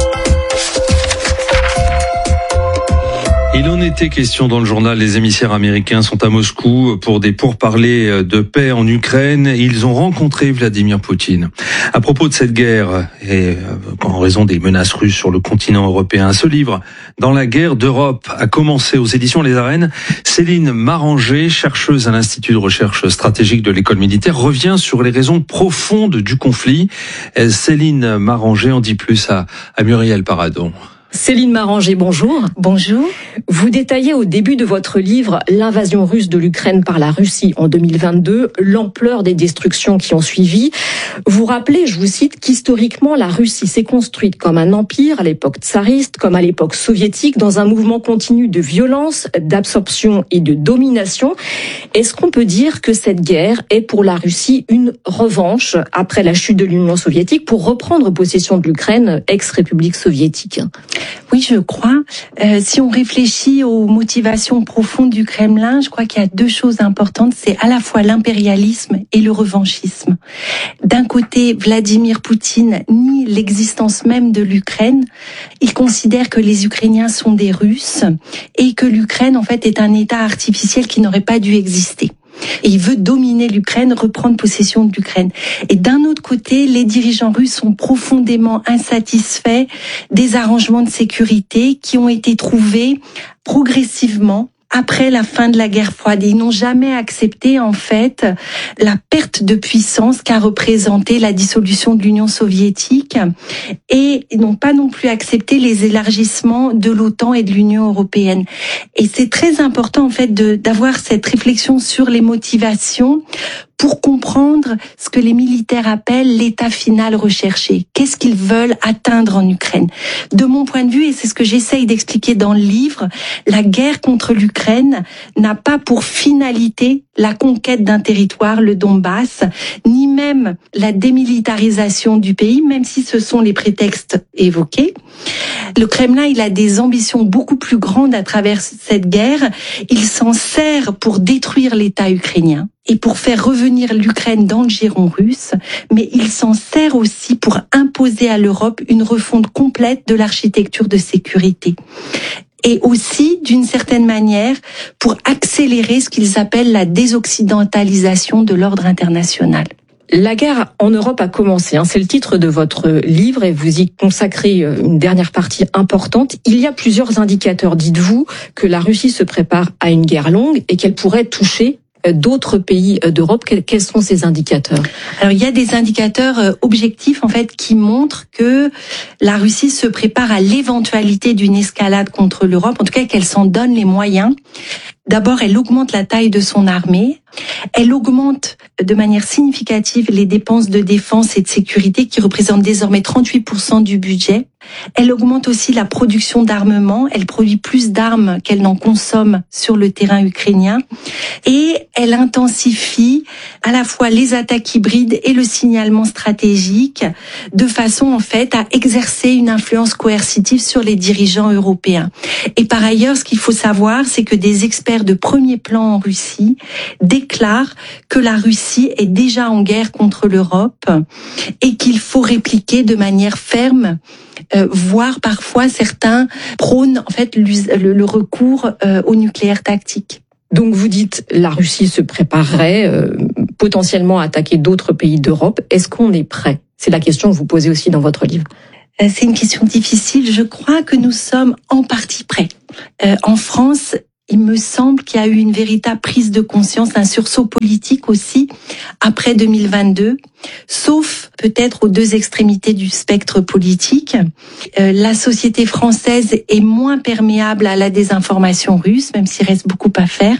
Il en était question dans le journal. Les émissaires américains sont à Moscou pour des pourparlers de paix en Ukraine. Ils ont rencontré Vladimir Poutine. À propos de cette guerre, et en raison des menaces russes sur le continent européen, ce livre, Dans la guerre d'Europe, a commencé aux éditions Les Arènes. Céline Maranger, chercheuse à l'Institut de recherche stratégique de l'école militaire, revient sur les raisons profondes du conflit. Céline Maranger en dit plus à, à Muriel Paradon. Céline Maranger, bonjour. Bonjour. Vous détaillez au début de votre livre l'invasion russe de l'Ukraine par la Russie en deux mille vingt-deux, l'ampleur des destructions qui ont suivi. Vous rappelez, je vous cite, qu'historiquement la Russie s'est construite comme un empire à l'époque tsariste, comme à l'époque soviétique, dans un mouvement continu de violence, d'absorption et de domination. Est-ce qu'on peut dire que cette guerre est pour la Russie une revanche après la chute de l'Union soviétique pour reprendre possession de l'Ukraine, ex-république soviétique ? Oui, je crois. Euh, si on réfléchit aux motivations profondes du Kremlin, je crois qu'il y a deux choses importantes. C'est à la fois l'impérialisme et le revanchisme. D'un côté, Vladimir Poutine nie l'existence même de l'Ukraine. Il considère que les Ukrainiens sont des Russes et que l'Ukraine, en fait, est un État artificiel qui n'aurait pas dû exister. Et il veut dominer l'Ukraine, reprendre possession de l'Ukraine. Et d'un autre côté, les dirigeants russes sont profondément insatisfaits des arrangements de sécurité qui ont été trouvés progressivement après la fin de la guerre froide. Ils n'ont jamais accepté, en fait, la perte de puissance qu'a représenté la dissolution de l'Union soviétique et ils n'ont pas non plus accepté les élargissements de l'OTAN et de l'Union européenne. Et c'est très important, en fait, de, d'avoir cette réflexion sur les motivations pour comprendre ce que les militaires appellent l'état final recherché. Qu'est-ce qu'ils veulent atteindre en Ukraine? De mon point de vue, et c'est ce que j'essaye d'expliquer dans le livre, la guerre contre l'Ukraine n'a pas pour finalité la conquête d'un territoire, le Donbass, ni même la démilitarisation du pays, même si ce sont les prétextes évoqués. Le Kremlin, il a des ambitions beaucoup plus grandes à travers cette guerre. Il s'en sert pour détruire l'État ukrainien et pour faire revenir l'Ukraine dans le giron russe, mais il s'en sert aussi pour imposer à l'Europe une refonte complète de l'architecture de sécurité. Et aussi, d'une certaine manière, pour accélérer ce qu'ils appellent la désoccidentalisation de l'ordre international. La guerre en Europe a commencé, hein, c'est le titre de votre livre et vous y consacrez une dernière partie importante. Il y a plusieurs indicateurs, dites-vous, que la Russie se prépare à une guerre longue et qu'elle pourrait toucher d'autres pays d'Europe. Quels sont ces indicateurs? Alors, il y a des indicateurs objectifs, en fait, qui montrent que la Russie se prépare à l'éventualité d'une escalade contre l'Europe, en tout cas qu'elle s'en donne les moyens. D'abord, elle augmente la taille de son armée, elle augmente de manière significative les dépenses de défense et de sécurité qui représentent désormais trente-huit pour cent du budget. Elle augmente aussi la production d'armement. Elle produit plus d'armes qu'elle n'en consomme sur le terrain ukrainien. Et elle intensifie à la fois les attaques hybrides et le signalement stratégique de façon en fait à exercer une influence coercitive sur les dirigeants européens. Et par ailleurs, ce qu'il faut savoir, c'est que des experts de premier plan en Russie déclarent que la Russie est déjà en guerre contre l'Europe et qu'il faut répliquer de manière ferme, euh, voire parfois certains prônent en fait le, le recours euh, au nucléaire tactique. Donc vous dites la Russie se préparerait euh, potentiellement à attaquer d'autres pays d'Europe. Est-ce qu'on est prêt ? C'est la question que vous posez aussi dans votre livre. Euh, c'est une question difficile. Je crois que nous sommes en partie prêts. Euh, en France, il me semble qu'il y a eu une véritable prise de conscience, un sursaut politique aussi, après deux mille vingt-deux, sauf peut-être aux deux extrémités du spectre politique. Euh, la société française est moins perméable à la désinformation russe, même s'il reste beaucoup à faire.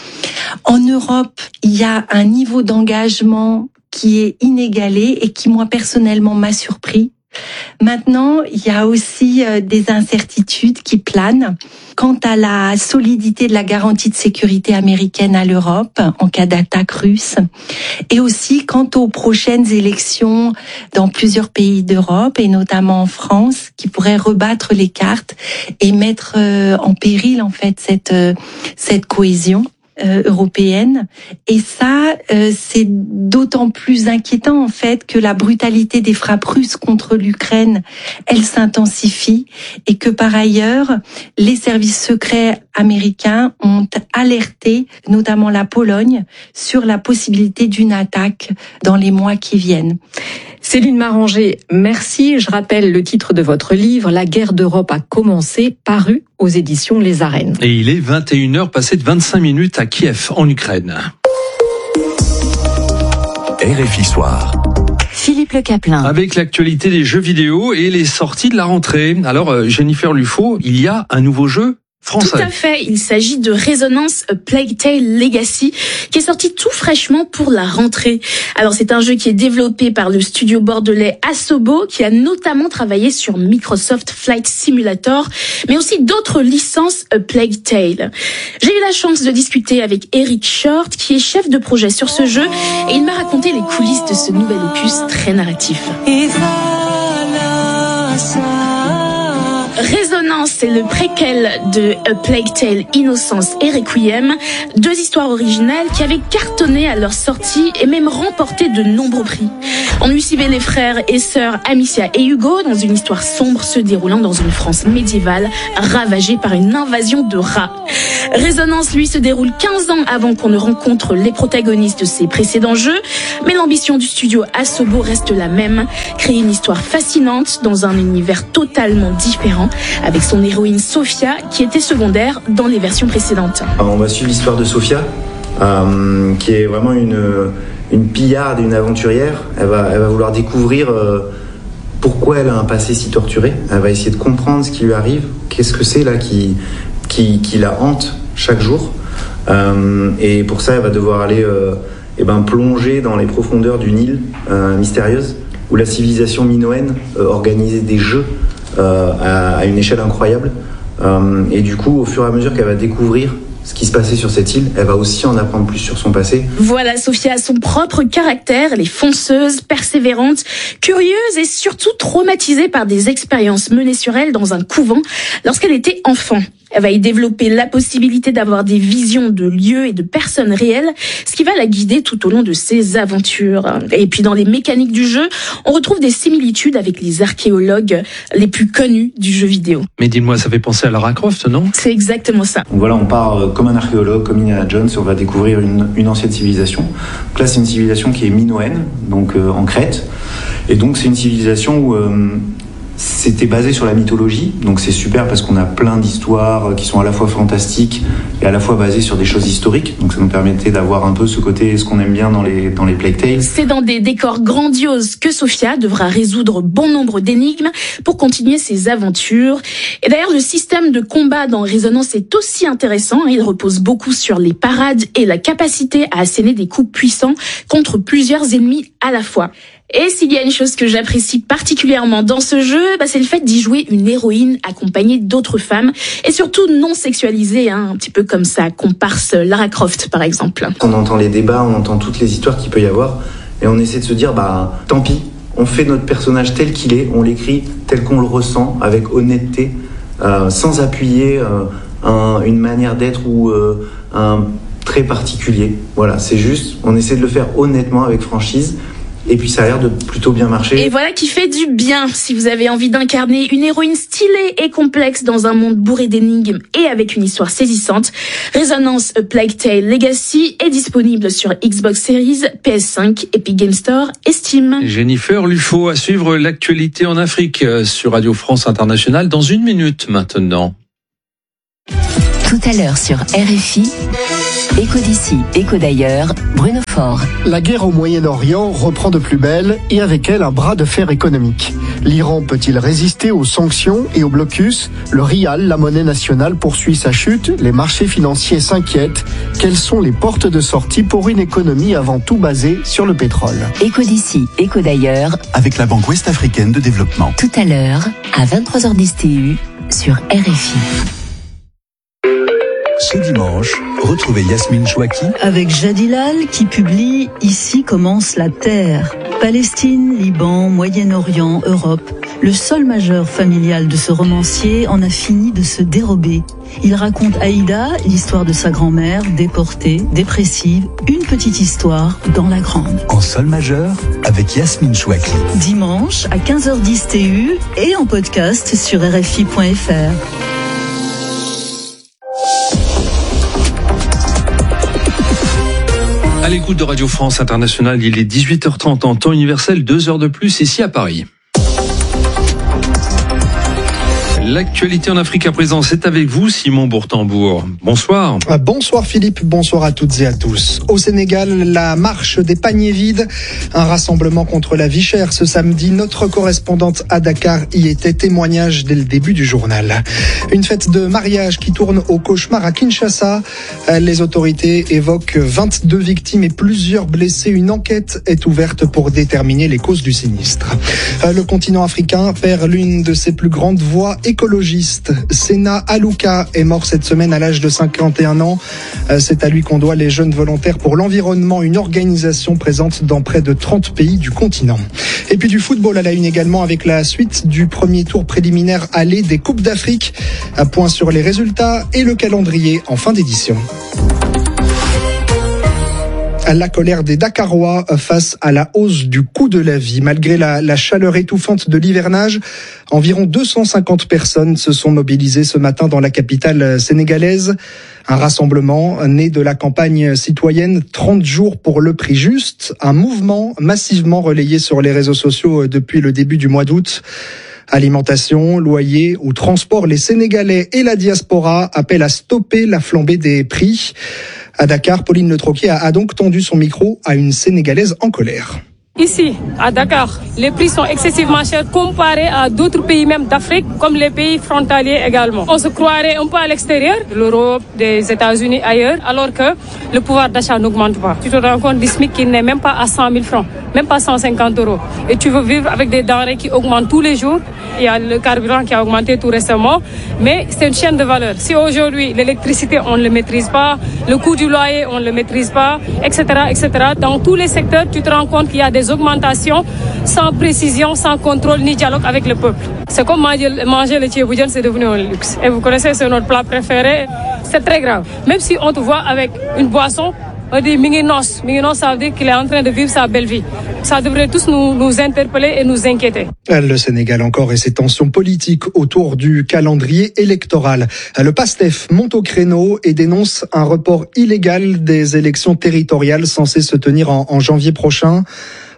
En Europe, il y a un niveau d'engagement qui est inégalé et qui, moi, personnellement, m'a surpris. Maintenant, il y a aussi des incertitudes qui planent quant à la solidité de la garantie de sécurité américaine à l'Europe en cas d'attaque russe et aussi quant aux prochaines élections dans plusieurs pays d'Europe et notamment en France qui pourraient rebattre les cartes et mettre en péril en fait cette cette cohésion Euh, européenne. Et ça, euh, c'est d'autant plus inquiétant en fait que la brutalité des frappes russes contre l'Ukraine, elle s'intensifie et que par ailleurs, les services secrets américains ont alerté notamment la Pologne sur la possibilité d'une attaque dans les mois qui viennent. Céline Maranger, merci. Je rappelle le titre de votre livre, La guerre d'Europe a commencé, paru aux éditions Les Arènes. Et il est vingt et une heures passées de vingt-cinq minutes à Kiev, en Ukraine. R F I Soir. Philippe Le Caplin. Avec l'actualité des jeux vidéo et les sorties de la rentrée. Alors, Jennifer Lufo, il y a un nouveau jeu français. Tout à fait, il s'agit de Resonance A Plague Tale Legacy qui est sorti tout fraîchement pour la rentrée. Alors c'est un jeu qui est développé par le studio bordelais Asobo qui a notamment travaillé sur Microsoft Flight Simulator mais aussi d'autres licences A Plague Tale. J'ai eu la chance de discuter avec Eric Short qui est chef de projet sur ce jeu et il m'a raconté les coulisses de ce nouvel opus très narratif. Resonance, c'est le préquel de A Plague Tale Innocence et Requiem, deux histoires originales qui avaient cartonné à leur sortie et même remporté de nombreux prix. On y suivait les frères et sœurs Amicia et Hugo dans une histoire sombre se déroulant dans une France médiévale ravagée par une invasion de rats. Resonance, lui, se déroule quinze ans avant qu'on ne rencontre les protagonistes de ses précédents jeux, mais l'ambition du studio Asobo reste la même, créer une histoire fascinante dans un univers totalement différent, avec son héroïne Sophia qui était secondaire dans les versions précédentes. On va suivre l'histoire de Sophia, euh, qui est vraiment une, une pillarde, une aventurière. Elle va, elle va vouloir découvrir euh, pourquoi elle a un passé si torturé. Elle va essayer de comprendre ce qui lui arrive, qu'est-ce que c'est là qui, qui, qui la hante chaque jour. Euh, et pour ça, elle va devoir aller euh, eh ben, plonger dans les profondeurs d'une île euh, mystérieuse où la civilisation minoenne euh, organisait des jeux Euh, à, à une échelle incroyable euh, et du coup au fur et à mesure qu'elle va découvrir ce qui se passait sur cette île, elle va aussi en apprendre plus sur son passé. Voilà, Sophia a son propre caractère, elle est fonceuse, persévérante, curieuse et surtout traumatisée par des expériences menées sur elle dans un couvent lorsqu'elle était enfant. Elle va y développer la possibilité d'avoir des visions de lieux et de personnes réelles, ce qui va la guider tout au long de ses aventures. Et puis dans les mécaniques du jeu, on retrouve des similitudes avec les archéologues les plus connus du jeu vidéo. Mais dis-moi, ça fait penser à Lara Croft, non ? C'est exactement ça. Donc voilà, on part comme un archéologue, comme Indiana Jones, et on va découvrir une, une ancienne civilisation. Donc là, c'est une civilisation qui est minoenne, donc euh, en Crète. Et donc c'est une civilisation où... Euh, c'était basé sur la mythologie, donc c'est super parce qu'on a plein d'histoires qui sont à la fois fantastiques et à la fois basées sur des choses historiques, donc ça nous permettait d'avoir un peu ce côté, ce qu'on aime bien dans les, dans les Plague Tales. C'est dans des décors grandioses que Sophia devra résoudre bon nombre d'énigmes pour continuer ses aventures. Et d'ailleurs, le système de combat dans Résonance est aussi intéressant. Il repose beaucoup sur les parades et la capacité à asséner des coups puissants contre plusieurs ennemis à la fois. Et s'il y a une chose que j'apprécie particulièrement dans ce jeu, bah c'est le fait d'y jouer une héroïne accompagnée d'autres femmes et surtout non sexualisée, hein, un petit peu comme sa comparse Lara Croft par exemple. On entend les débats, on entend toutes les histoires qu'il peut y avoir et on essaie de se dire bah tant pis, on fait notre personnage tel qu'il est, on l'écrit tel qu'on le ressent avec honnêteté, euh, sans appuyer euh, un, une manière d'être ou euh, un trait particulier. Voilà, c'est juste, on essaie de le faire honnêtement avec franchise. Et puis ça a l'air de plutôt bien marcher. Et voilà qui fait du bien. Si vous avez envie d'incarner une héroïne stylée et complexe dans un monde bourré d'énigmes et avec une histoire saisissante, Résonance A Plague Tale Legacy est disponible sur Xbox Series, P S cinq, Epic Games Store et Steam. Jennifer Lufo à suivre l'actualité en Afrique sur Radio France Internationale dans une minute maintenant. Tout à l'heure sur R F I, Écho d'ici, écho d'ailleurs, Bruno Faure. La guerre au Moyen-Orient reprend de plus belle et avec elle un bras de fer économique. L'Iran peut-il résister aux sanctions et au blocus ? Le rial, la monnaie nationale, poursuit sa chute. Les marchés financiers s'inquiètent. Quelles sont les portes de sortie pour une économie avant tout basée sur le pétrole ? Écho d'ici, écho d'ailleurs, avec la Banque ouest-africaine de développement. Tout à l'heure, à vingt-trois heures dix T U, sur R F I. Ce dimanche, retrouvez Yasmine Chouaki avec Jadilal qui publie « Ici commence la Terre ». Palestine, Liban, Moyen-Orient, Europe. Le sol majeur familial de ce romancier en a fini de se dérober. Il raconte Aïda, l'histoire de sa grand-mère, déportée, dépressive, une petite histoire dans la grande. En sol majeur, avec Yasmine Chouaki. Dimanche à quinze heures dix T U et en podcast sur R F I point F R. À l'écoute de Radio France Internationale, il est dix-huit heures trente en temps universel, deux heures de plus ici à Paris. L'actualité en Afrique à présent, c'est avec vous, Simon Bourtambour. Bonsoir. Bonsoir Philippe, bonsoir à toutes et à tous. Au Sénégal, la marche des paniers vides, un rassemblement contre la vie chère ce samedi. Notre correspondante à Dakar y était, témoignage dès le début du journal. Une fête de mariage qui tourne au cauchemar à Kinshasa. Les autorités évoquent vingt-deux victimes et plusieurs blessés. Une enquête est ouverte pour déterminer les causes du sinistre. Le continent africain perd l'une de ses plus grandes voix écologiste. Sena Alouka est mort cette semaine à l'âge de cinquante et un ans. C'est à lui qu'on doit les Jeunes Volontaires pour l'Environnement, une organisation présente dans près de trente pays du continent. Et puis du football à la une également avec la suite du premier tour préliminaire aller des Coupes d'Afrique. Un point sur les résultats et le calendrier en fin d'édition. La colère des Dakarois face à la hausse du coût de la vie. Malgré la, la chaleur étouffante de l'hivernage, environ deux cent cinquante personnes se sont mobilisées ce matin dans la capitale sénégalaise. Un rassemblement né de la campagne citoyenne trente jours pour le prix juste. Un mouvement massivement relayé sur les réseaux sociaux depuis le début du mois d'août. Alimentation, loyer ou transport, les Sénégalais et la diaspora appellent à stopper la flambée des prix. À Dakar, Pauline Le Troquier a donc tendu son micro à une Sénégalaise en colère. Ici, à Dakar, les prix sont excessivement chers comparés à d'autres pays même d'Afrique, comme les pays frontaliers également. On se croirait un peu à l'extérieur, de l'Europe, des États-Unis, ailleurs, alors que le pouvoir d'achat n'augmente pas. Tu te rends compte du SMIC qui n'est même pas à cent mille francs, même pas cent cinquante euros. Et tu veux vivre avec des denrées qui augmentent tous les jours. Il y a le carburant qui a augmenté tout récemment, mais c'est une chaîne de valeur. Si aujourd'hui, l'électricité, on ne le maîtrise pas, le coût du loyer, on ne le maîtrise pas, et cetera, et cetera. Dans tous les secteurs, tu te rends compte qu'il y a des augmentations sans précision, sans contrôle ni dialogue avec le peuple. C'est comme manger, manger le thieboudian, c'est devenu un luxe. Et vous connaissez, c'est notre plat préféré. C'est très grave. Même si on te voit avec une boisson, on dit Minginos. Minginos, ça veut dire qu'il est en train de vivre sa belle vie. Ça devrait tous nous, nous interpeller et nous inquiéter. Le Sénégal encore et ses tensions politiques autour du calendrier électoral. Le PASTEF monte au créneau et dénonce un report illégal des élections territoriales censées se tenir en, en janvier prochain.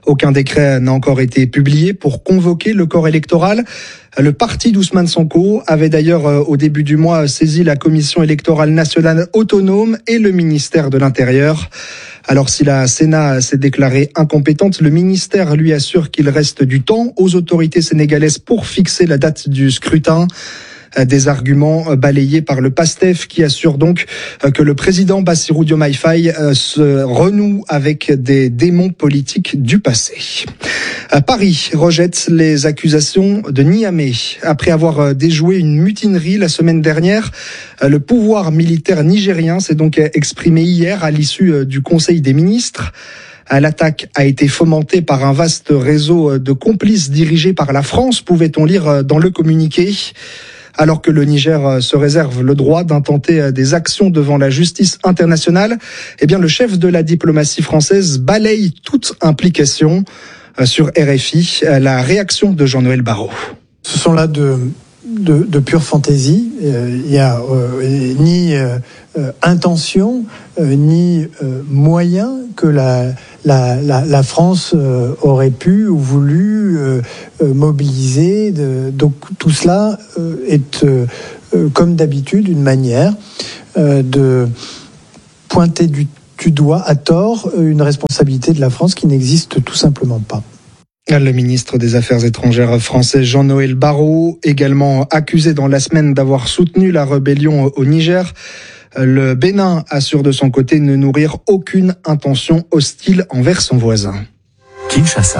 Aucun décret n'a encore été publié pour convoquer le corps électoral. Le parti d'Ousmane Sonko avait d'ailleurs au début du mois saisi la Commission électorale nationale autonome et le ministère de l'Intérieur. Alors si la Sénat s'est déclarée incompétente, le ministère lui assure qu'il reste du temps aux autorités sénégalaises pour fixer la date du scrutin. Des arguments balayés par le PASTEF qui assure donc que le président Bassirou Diomaye Faye se renoue avec des démons politiques du passé. Paris rejette les accusations de Niamey. Après avoir déjoué une mutinerie la semaine dernière, le pouvoir militaire nigérien s'est donc exprimé hier à l'issue du Conseil des ministres. L'attaque a été fomentée par un vaste réseau de complices dirigé par la France, pouvait-on lire dans le communiqué. Alors que le Niger se réserve le droit d'intenter des actions devant la justice internationale, eh bien le chef de la diplomatie française balaye toute implication. Sur R F I, la réaction de Jean-Noël Barrot. Ce sont là de, de, de pure fantaisie. Il n'y a euh, ni euh, intention, euh, ni euh, moyen que la, la, la, la France euh, aurait pu ou voulu euh, euh, mobiliser. De, donc tout cela euh, est, euh, comme d'habitude, une manière euh, de pointer du tu dois, à tort, une responsabilité de la France qui n'existe tout simplement pas. Le ministre des Affaires étrangères français Jean-Noël Barrot, également accusé dans la semaine d'avoir soutenu la rébellion au Niger. Le Bénin assure de son côté ne nourrir aucune intention hostile envers son voisin. Kinshasa,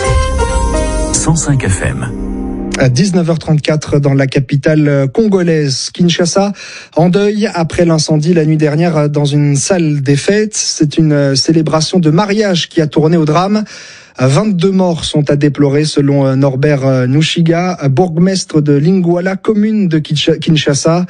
cent cinq F M. À dix-neuf heures trente-quatre dans la capitale congolaise, Kinshasa, en deuil après l'incendie la nuit dernière dans une salle des fêtes. C'est une célébration de mariage qui a tourné au drame. vingt-deux morts sont à déplorer selon Norbert Nushiga, bourgmestre de Lingwala, commune de Kinshasa.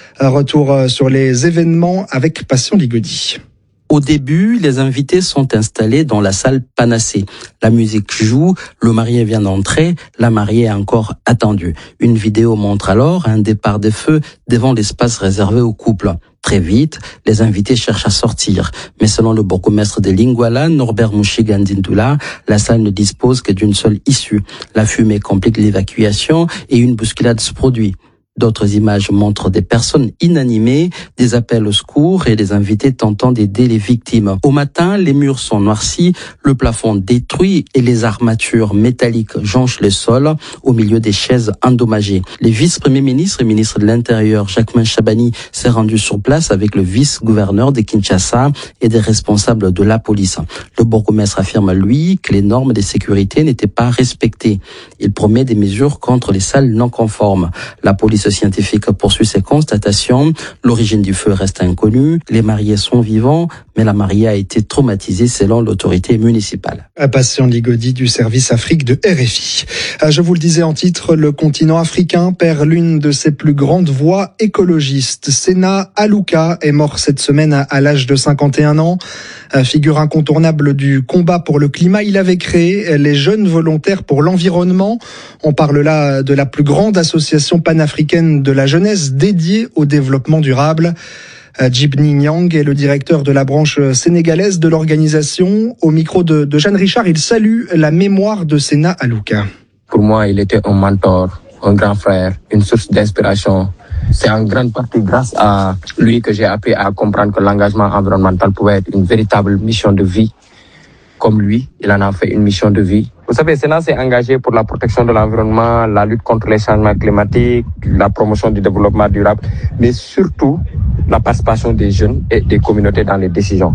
Retour sur les événements avec Passion Ligodi. Au début, les invités sont installés dans la salle Panacée. La musique joue, le marié vient d'entrer, la mariée est encore attendue. Une vidéo montre alors un départ des feux devant l'espace réservé au couple. Très vite, les invités cherchent à sortir. Mais selon le bourgmestre de Lingwala, Norbert Mushigandindula, la salle ne dispose que d'une seule issue. La fumée complique l'évacuation et une bousculade se produit. D'autres images montrent des personnes inanimées, des appels au secours et des invités tentant d'aider les victimes. Au matin, les murs sont noircis, le plafond détruit et les armatures métalliques jonchent le sol au milieu des chaises endommagées. Le vice-premier ministre et ministre de l'Intérieur, Jacquemain Chabani, s'est rendu sur place avec le vice-gouverneur de Kinshasa et des responsables de la police. Le bourgmestre affirme, lui, que les normes de sécurité n'étaient pas respectées. Il promet des mesures contre les salles non conformes. La police scientifique poursuit ses constatations. L'origine du feu reste inconnue. Les mariés sont vivants, mais la mariée a été traumatisée selon l'autorité municipale. Passion Ligodi du service Afrique de R F I. Je vous le disais en titre, le continent africain perd l'une de ses plus grandes voix écologistes. Sena Alouka est mort cette semaine à l'âge de cinquante et un ans. Figure incontournable du combat pour le climat, il avait créé les Jeunes Volontaires pour l'Environnement. On parle là de la plus grande association panafricaine de la jeunesse dédiée au développement durable. Djibni Nyang est le directeur de la branche sénégalaise de l'organisation. Au micro de, de Jeanne Richard, il salue la mémoire de Sena Alouka. Pour moi, il était un mentor, un grand frère, une source d'inspiration. C'est en grande partie grâce à lui que j'ai appris à comprendre que l'engagement environnemental pouvait être une véritable mission de vie. Comme lui, il en a fait une mission de vie. Vous savez, Sena s'est engagé pour la protection de l'environnement, la lutte contre les changements climatiques, la promotion du développement durable, mais surtout la participation des jeunes et des communautés dans les décisions.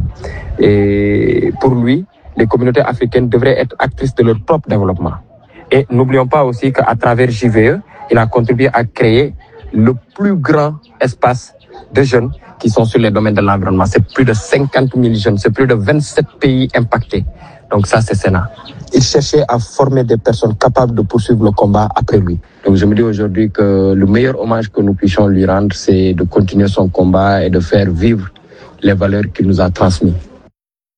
Et pour lui, les communautés africaines devraient être actrices de leur propre développement. Et n'oublions pas aussi qu'à travers J V E, il a contribué à créer le plus grand espace de jeunes qui sont sur les domaines de l'environnement. C'est plus de cinquante mille jeunes, c'est plus de vingt-sept pays impactés. Donc ça, c'est Sena. Il cherchait à former des personnes capables de poursuivre le combat après lui. Donc je me dis aujourd'hui que le meilleur hommage que nous puissions lui rendre, c'est de continuer son combat et de faire vivre les valeurs qu'il nous a transmises.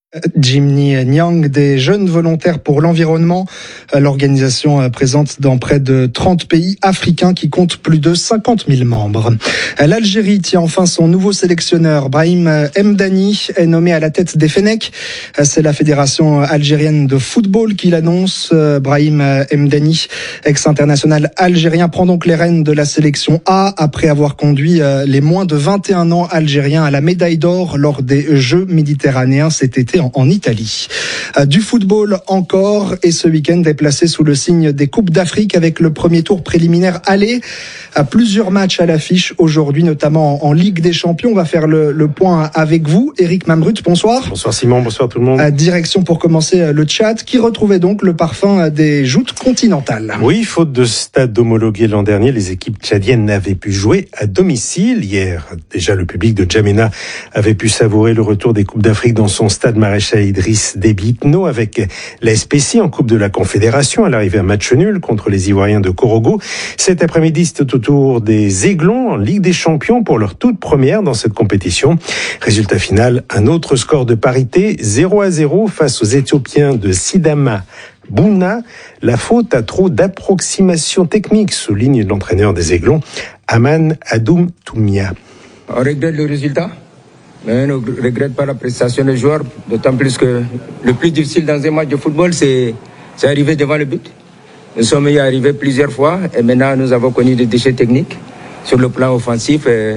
Jimmy Nyang, des jeunes volontaires pour l'environnement. L'organisation présente dans près de trente pays africains qui comptent plus de cinquante mille membres. L'Algérie tient enfin son nouveau sélectionneur. Brahim Mdani est nommé à la tête des Fennecs. C'est la fédération algérienne de football qui l'annonce. Brahim Mdani, ex-international algérien, prend donc les rênes de la sélection A après avoir conduit les moins de vingt et un ans algériens à la médaille d'or lors des Jeux méditerranéens cet été en Italie. Du football encore, et ce week-end est placé sous le signe des Coupes d'Afrique avec le premier tour préliminaire aller. Plusieurs matchs à l'affiche aujourd'hui, notamment en Ligue des Champions. On va faire le, le point avec vous. Éric Mamrut, bonsoir. Bonsoir Simon, bonsoir tout le monde. Direction pour commencer le Tchad, qui retrouvait donc le parfum des joutes continentales. Oui, faute de stade homologué l'an dernier, les équipes tchadiennes n'avaient pu jouer à domicile. Hier, déjà, le public de Djamena avait pu savourer le retour des Coupes d'Afrique dans son stade Maréchal Idriss Déby Itno avec la S P C en Coupe de la Confédération à l'arrivée à match nul contre les Ivoiriens de Korogo. Cet après-midi, c'est au tour des Aiglons en Ligue des Champions pour leur toute première dans cette compétition. Résultat final, un autre score de parité, zéro à zéro face aux Éthiopiens de Sidama Bouna. La faute à trop d'approximation technique, souligne l'entraîneur des Aiglons, Aman Adoum Toumia. On regrette le résultat, mais on ne regrette pas la prestation des joueurs, d'autant plus que le plus difficile dans un match de football, c'est, c'est arriver devant le but. Nous sommes y arrivés plusieurs fois et maintenant nous avons connu des déchets techniques sur le plan offensif. Et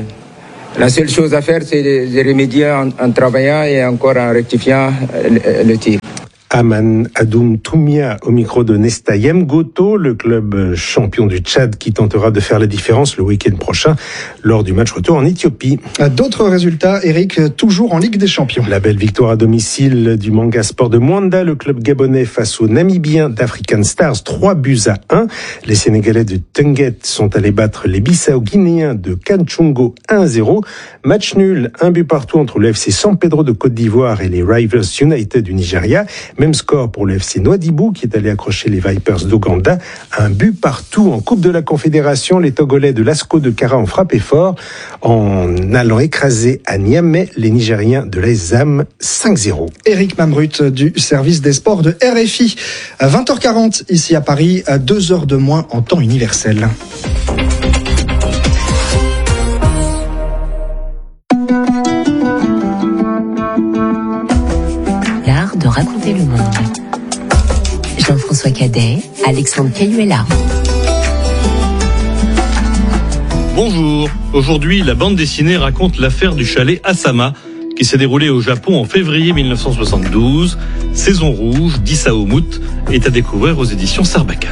la seule chose à faire, c'est de, de remédier en, en travaillant et encore en rectifiant le, le tir. Aman Adoum Toumia au micro de Nesta Yemgoto, le club champion du Tchad qui tentera de faire la différence le week-end prochain lors du match retour en Éthiopie. D'autres résultats, Eric, toujours en Ligue des Champions. La belle victoire à domicile du Manga Sport de Mwanda, le club gabonais face aux Namibiens d'African Stars, trois buts à un. Les Sénégalais de Tenguet sont allés battre les Bissau-Guinéens de Kanchungo un à zéro. Match nul, un but partout entre le F C San Pedro de Côte d'Ivoire et les Rivers United du Nigeria. Même score pour le F C Nouadhibou qui est allé accrocher les Vipers d'Ouganda. Un but partout en Coupe de la Confédération. Les Togolais de l'Asco de Kara ont frappé fort en allant écraser à Niamey les Nigériens de l'A S M cinq zéro. Éric Mamrut du service des sports de R F I. À vingt heures quarante ici à Paris, à deux heures de moins en temps universel. De raconter le monde. Jean-François Cadet, Alexandre Cayuela. Bonjour. Aujourd'hui, la bande dessinée raconte l'affaire du chalet Asama qui s'est déroulée au Japon en février mille neuf cent soixante-douze. Saison rouge d'Isao-Mut est à découvrir aux éditions Sarbacane.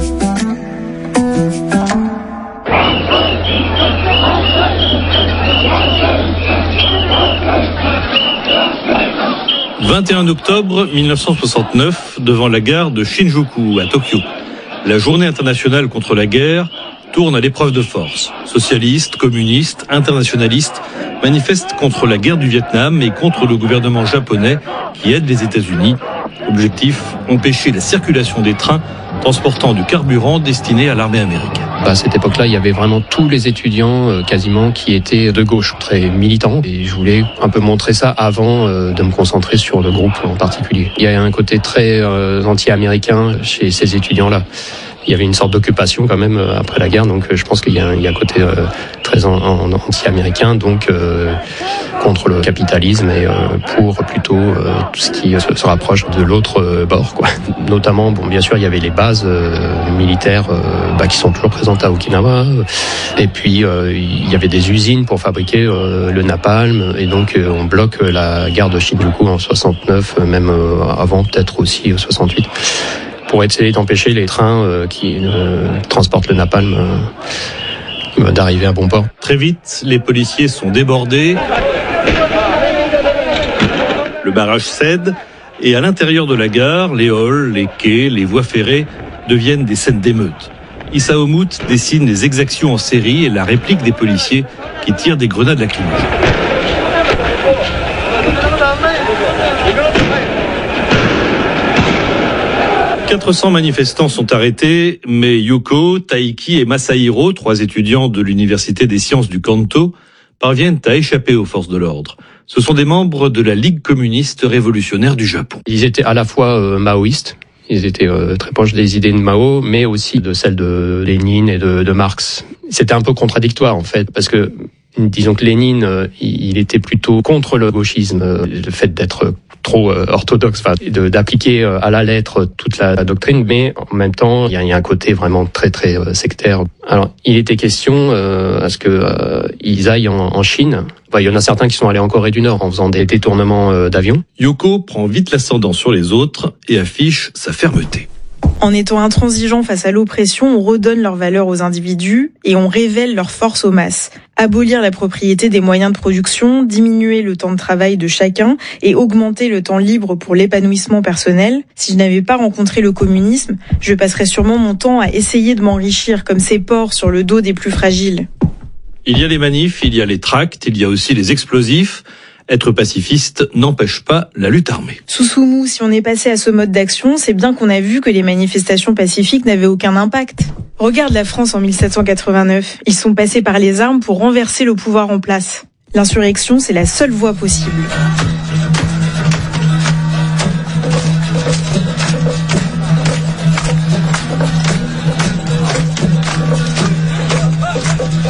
vingt et un octobre mille neuf cent soixante-neuf, devant la gare de Shinjuku à Tokyo. La journée internationale contre la guerre tourne à l'épreuve de force. Socialistes, communistes, internationalistes manifestent contre la guerre du Vietnam et contre le gouvernement japonais qui aide les États-Unis. Objectif, empêcher la circulation des trains transportant du carburant destiné à l'armée américaine. À cette époque-là, il y avait vraiment tous les étudiants euh, quasiment qui étaient de gauche, très militants. Et je voulais un peu montrer ça avant euh, de me concentrer sur le groupe en particulier. Il y a un côté très euh, anti-américain chez ces étudiants-là. Il y avait une sorte d'occupation quand même euh, après la guerre, donc euh, je pense qu'il y a un, il y a un côté euh, très en, en, anti-américain, donc euh, contre le capitalisme et euh, pour plutôt euh, tout ce qui se, se rapproche de l'autre euh, bord, quoi. Notamment, bon, bien sûr, il y avait les bases euh, militaires euh, bah, qui sont toujours présentes à Okinawa, et puis euh, il y avait des usines pour fabriquer euh, le napalm, et donc euh, on bloque la gare de Shinjuku en soixante-neuf, même euh, avant peut-être aussi euh, soixante-huit. Pour essayer d'empêcher les trains euh, qui euh, transportent le napalm euh, d'arriver à bon port. Très vite, les policiers sont débordés. Le barrage cède et à l'intérieur de la gare, les halls, les quais, les voies ferrées deviennent des scènes d'émeute. Isao-Mut dessine les exactions en série et la réplique des policiers qui tirent des grenades lacrymogènes. quatre cents manifestants sont arrêtés, mais Yuko, Taiki et Masahiro, trois étudiants de l'Université des sciences du Kanto, parviennent à échapper aux forces de l'ordre. Ce sont des membres de la Ligue communiste révolutionnaire du Japon. Ils étaient à la fois euh, maoïstes, ils étaient euh, très proches des idées de Mao, mais aussi de celles de Lénine et de, de Marx. C'était un peu contradictoire en fait, parce que disons que Lénine, euh, il était plutôt contre le gauchisme, euh, le fait d'être trop euh, orthodoxe, enfin, de, d'appliquer euh, à la lettre toute la, la doctrine, mais en même temps, il y a, il y a un côté vraiment très très euh, sectaire. Alors, il était question euh, à ce que euh, ils aillent en, en Chine. Enfin, il y en a certains qui sont allés en Corée du Nord en faisant des détournements euh, d'avions. Yoko prend vite l'ascendant sur les autres et affiche sa fermeté. En étant intransigeant face à l'oppression, on redonne leur valeur aux individus et on révèle leur force aux masses. Abolir la propriété des moyens de production, diminuer le temps de travail de chacun et augmenter le temps libre pour l'épanouissement personnel. Si je n'avais pas rencontré le communisme, je passerais sûrement mon temps à essayer de m'enrichir comme ces porcs sur le dos des plus fragiles. Il y a les manifs, il y a les tracts, il y a aussi les explosifs. Être pacifiste n'empêche pas la lutte armée. Susumu, si on est passé à ce mode d'action, c'est bien qu'on a vu que les manifestations pacifiques n'avaient aucun impact. Regarde la France en mille sept cent quatre-vingt-neuf. Ils sont passés par les armes pour renverser le pouvoir en place. L'insurrection, c'est la seule voie possible.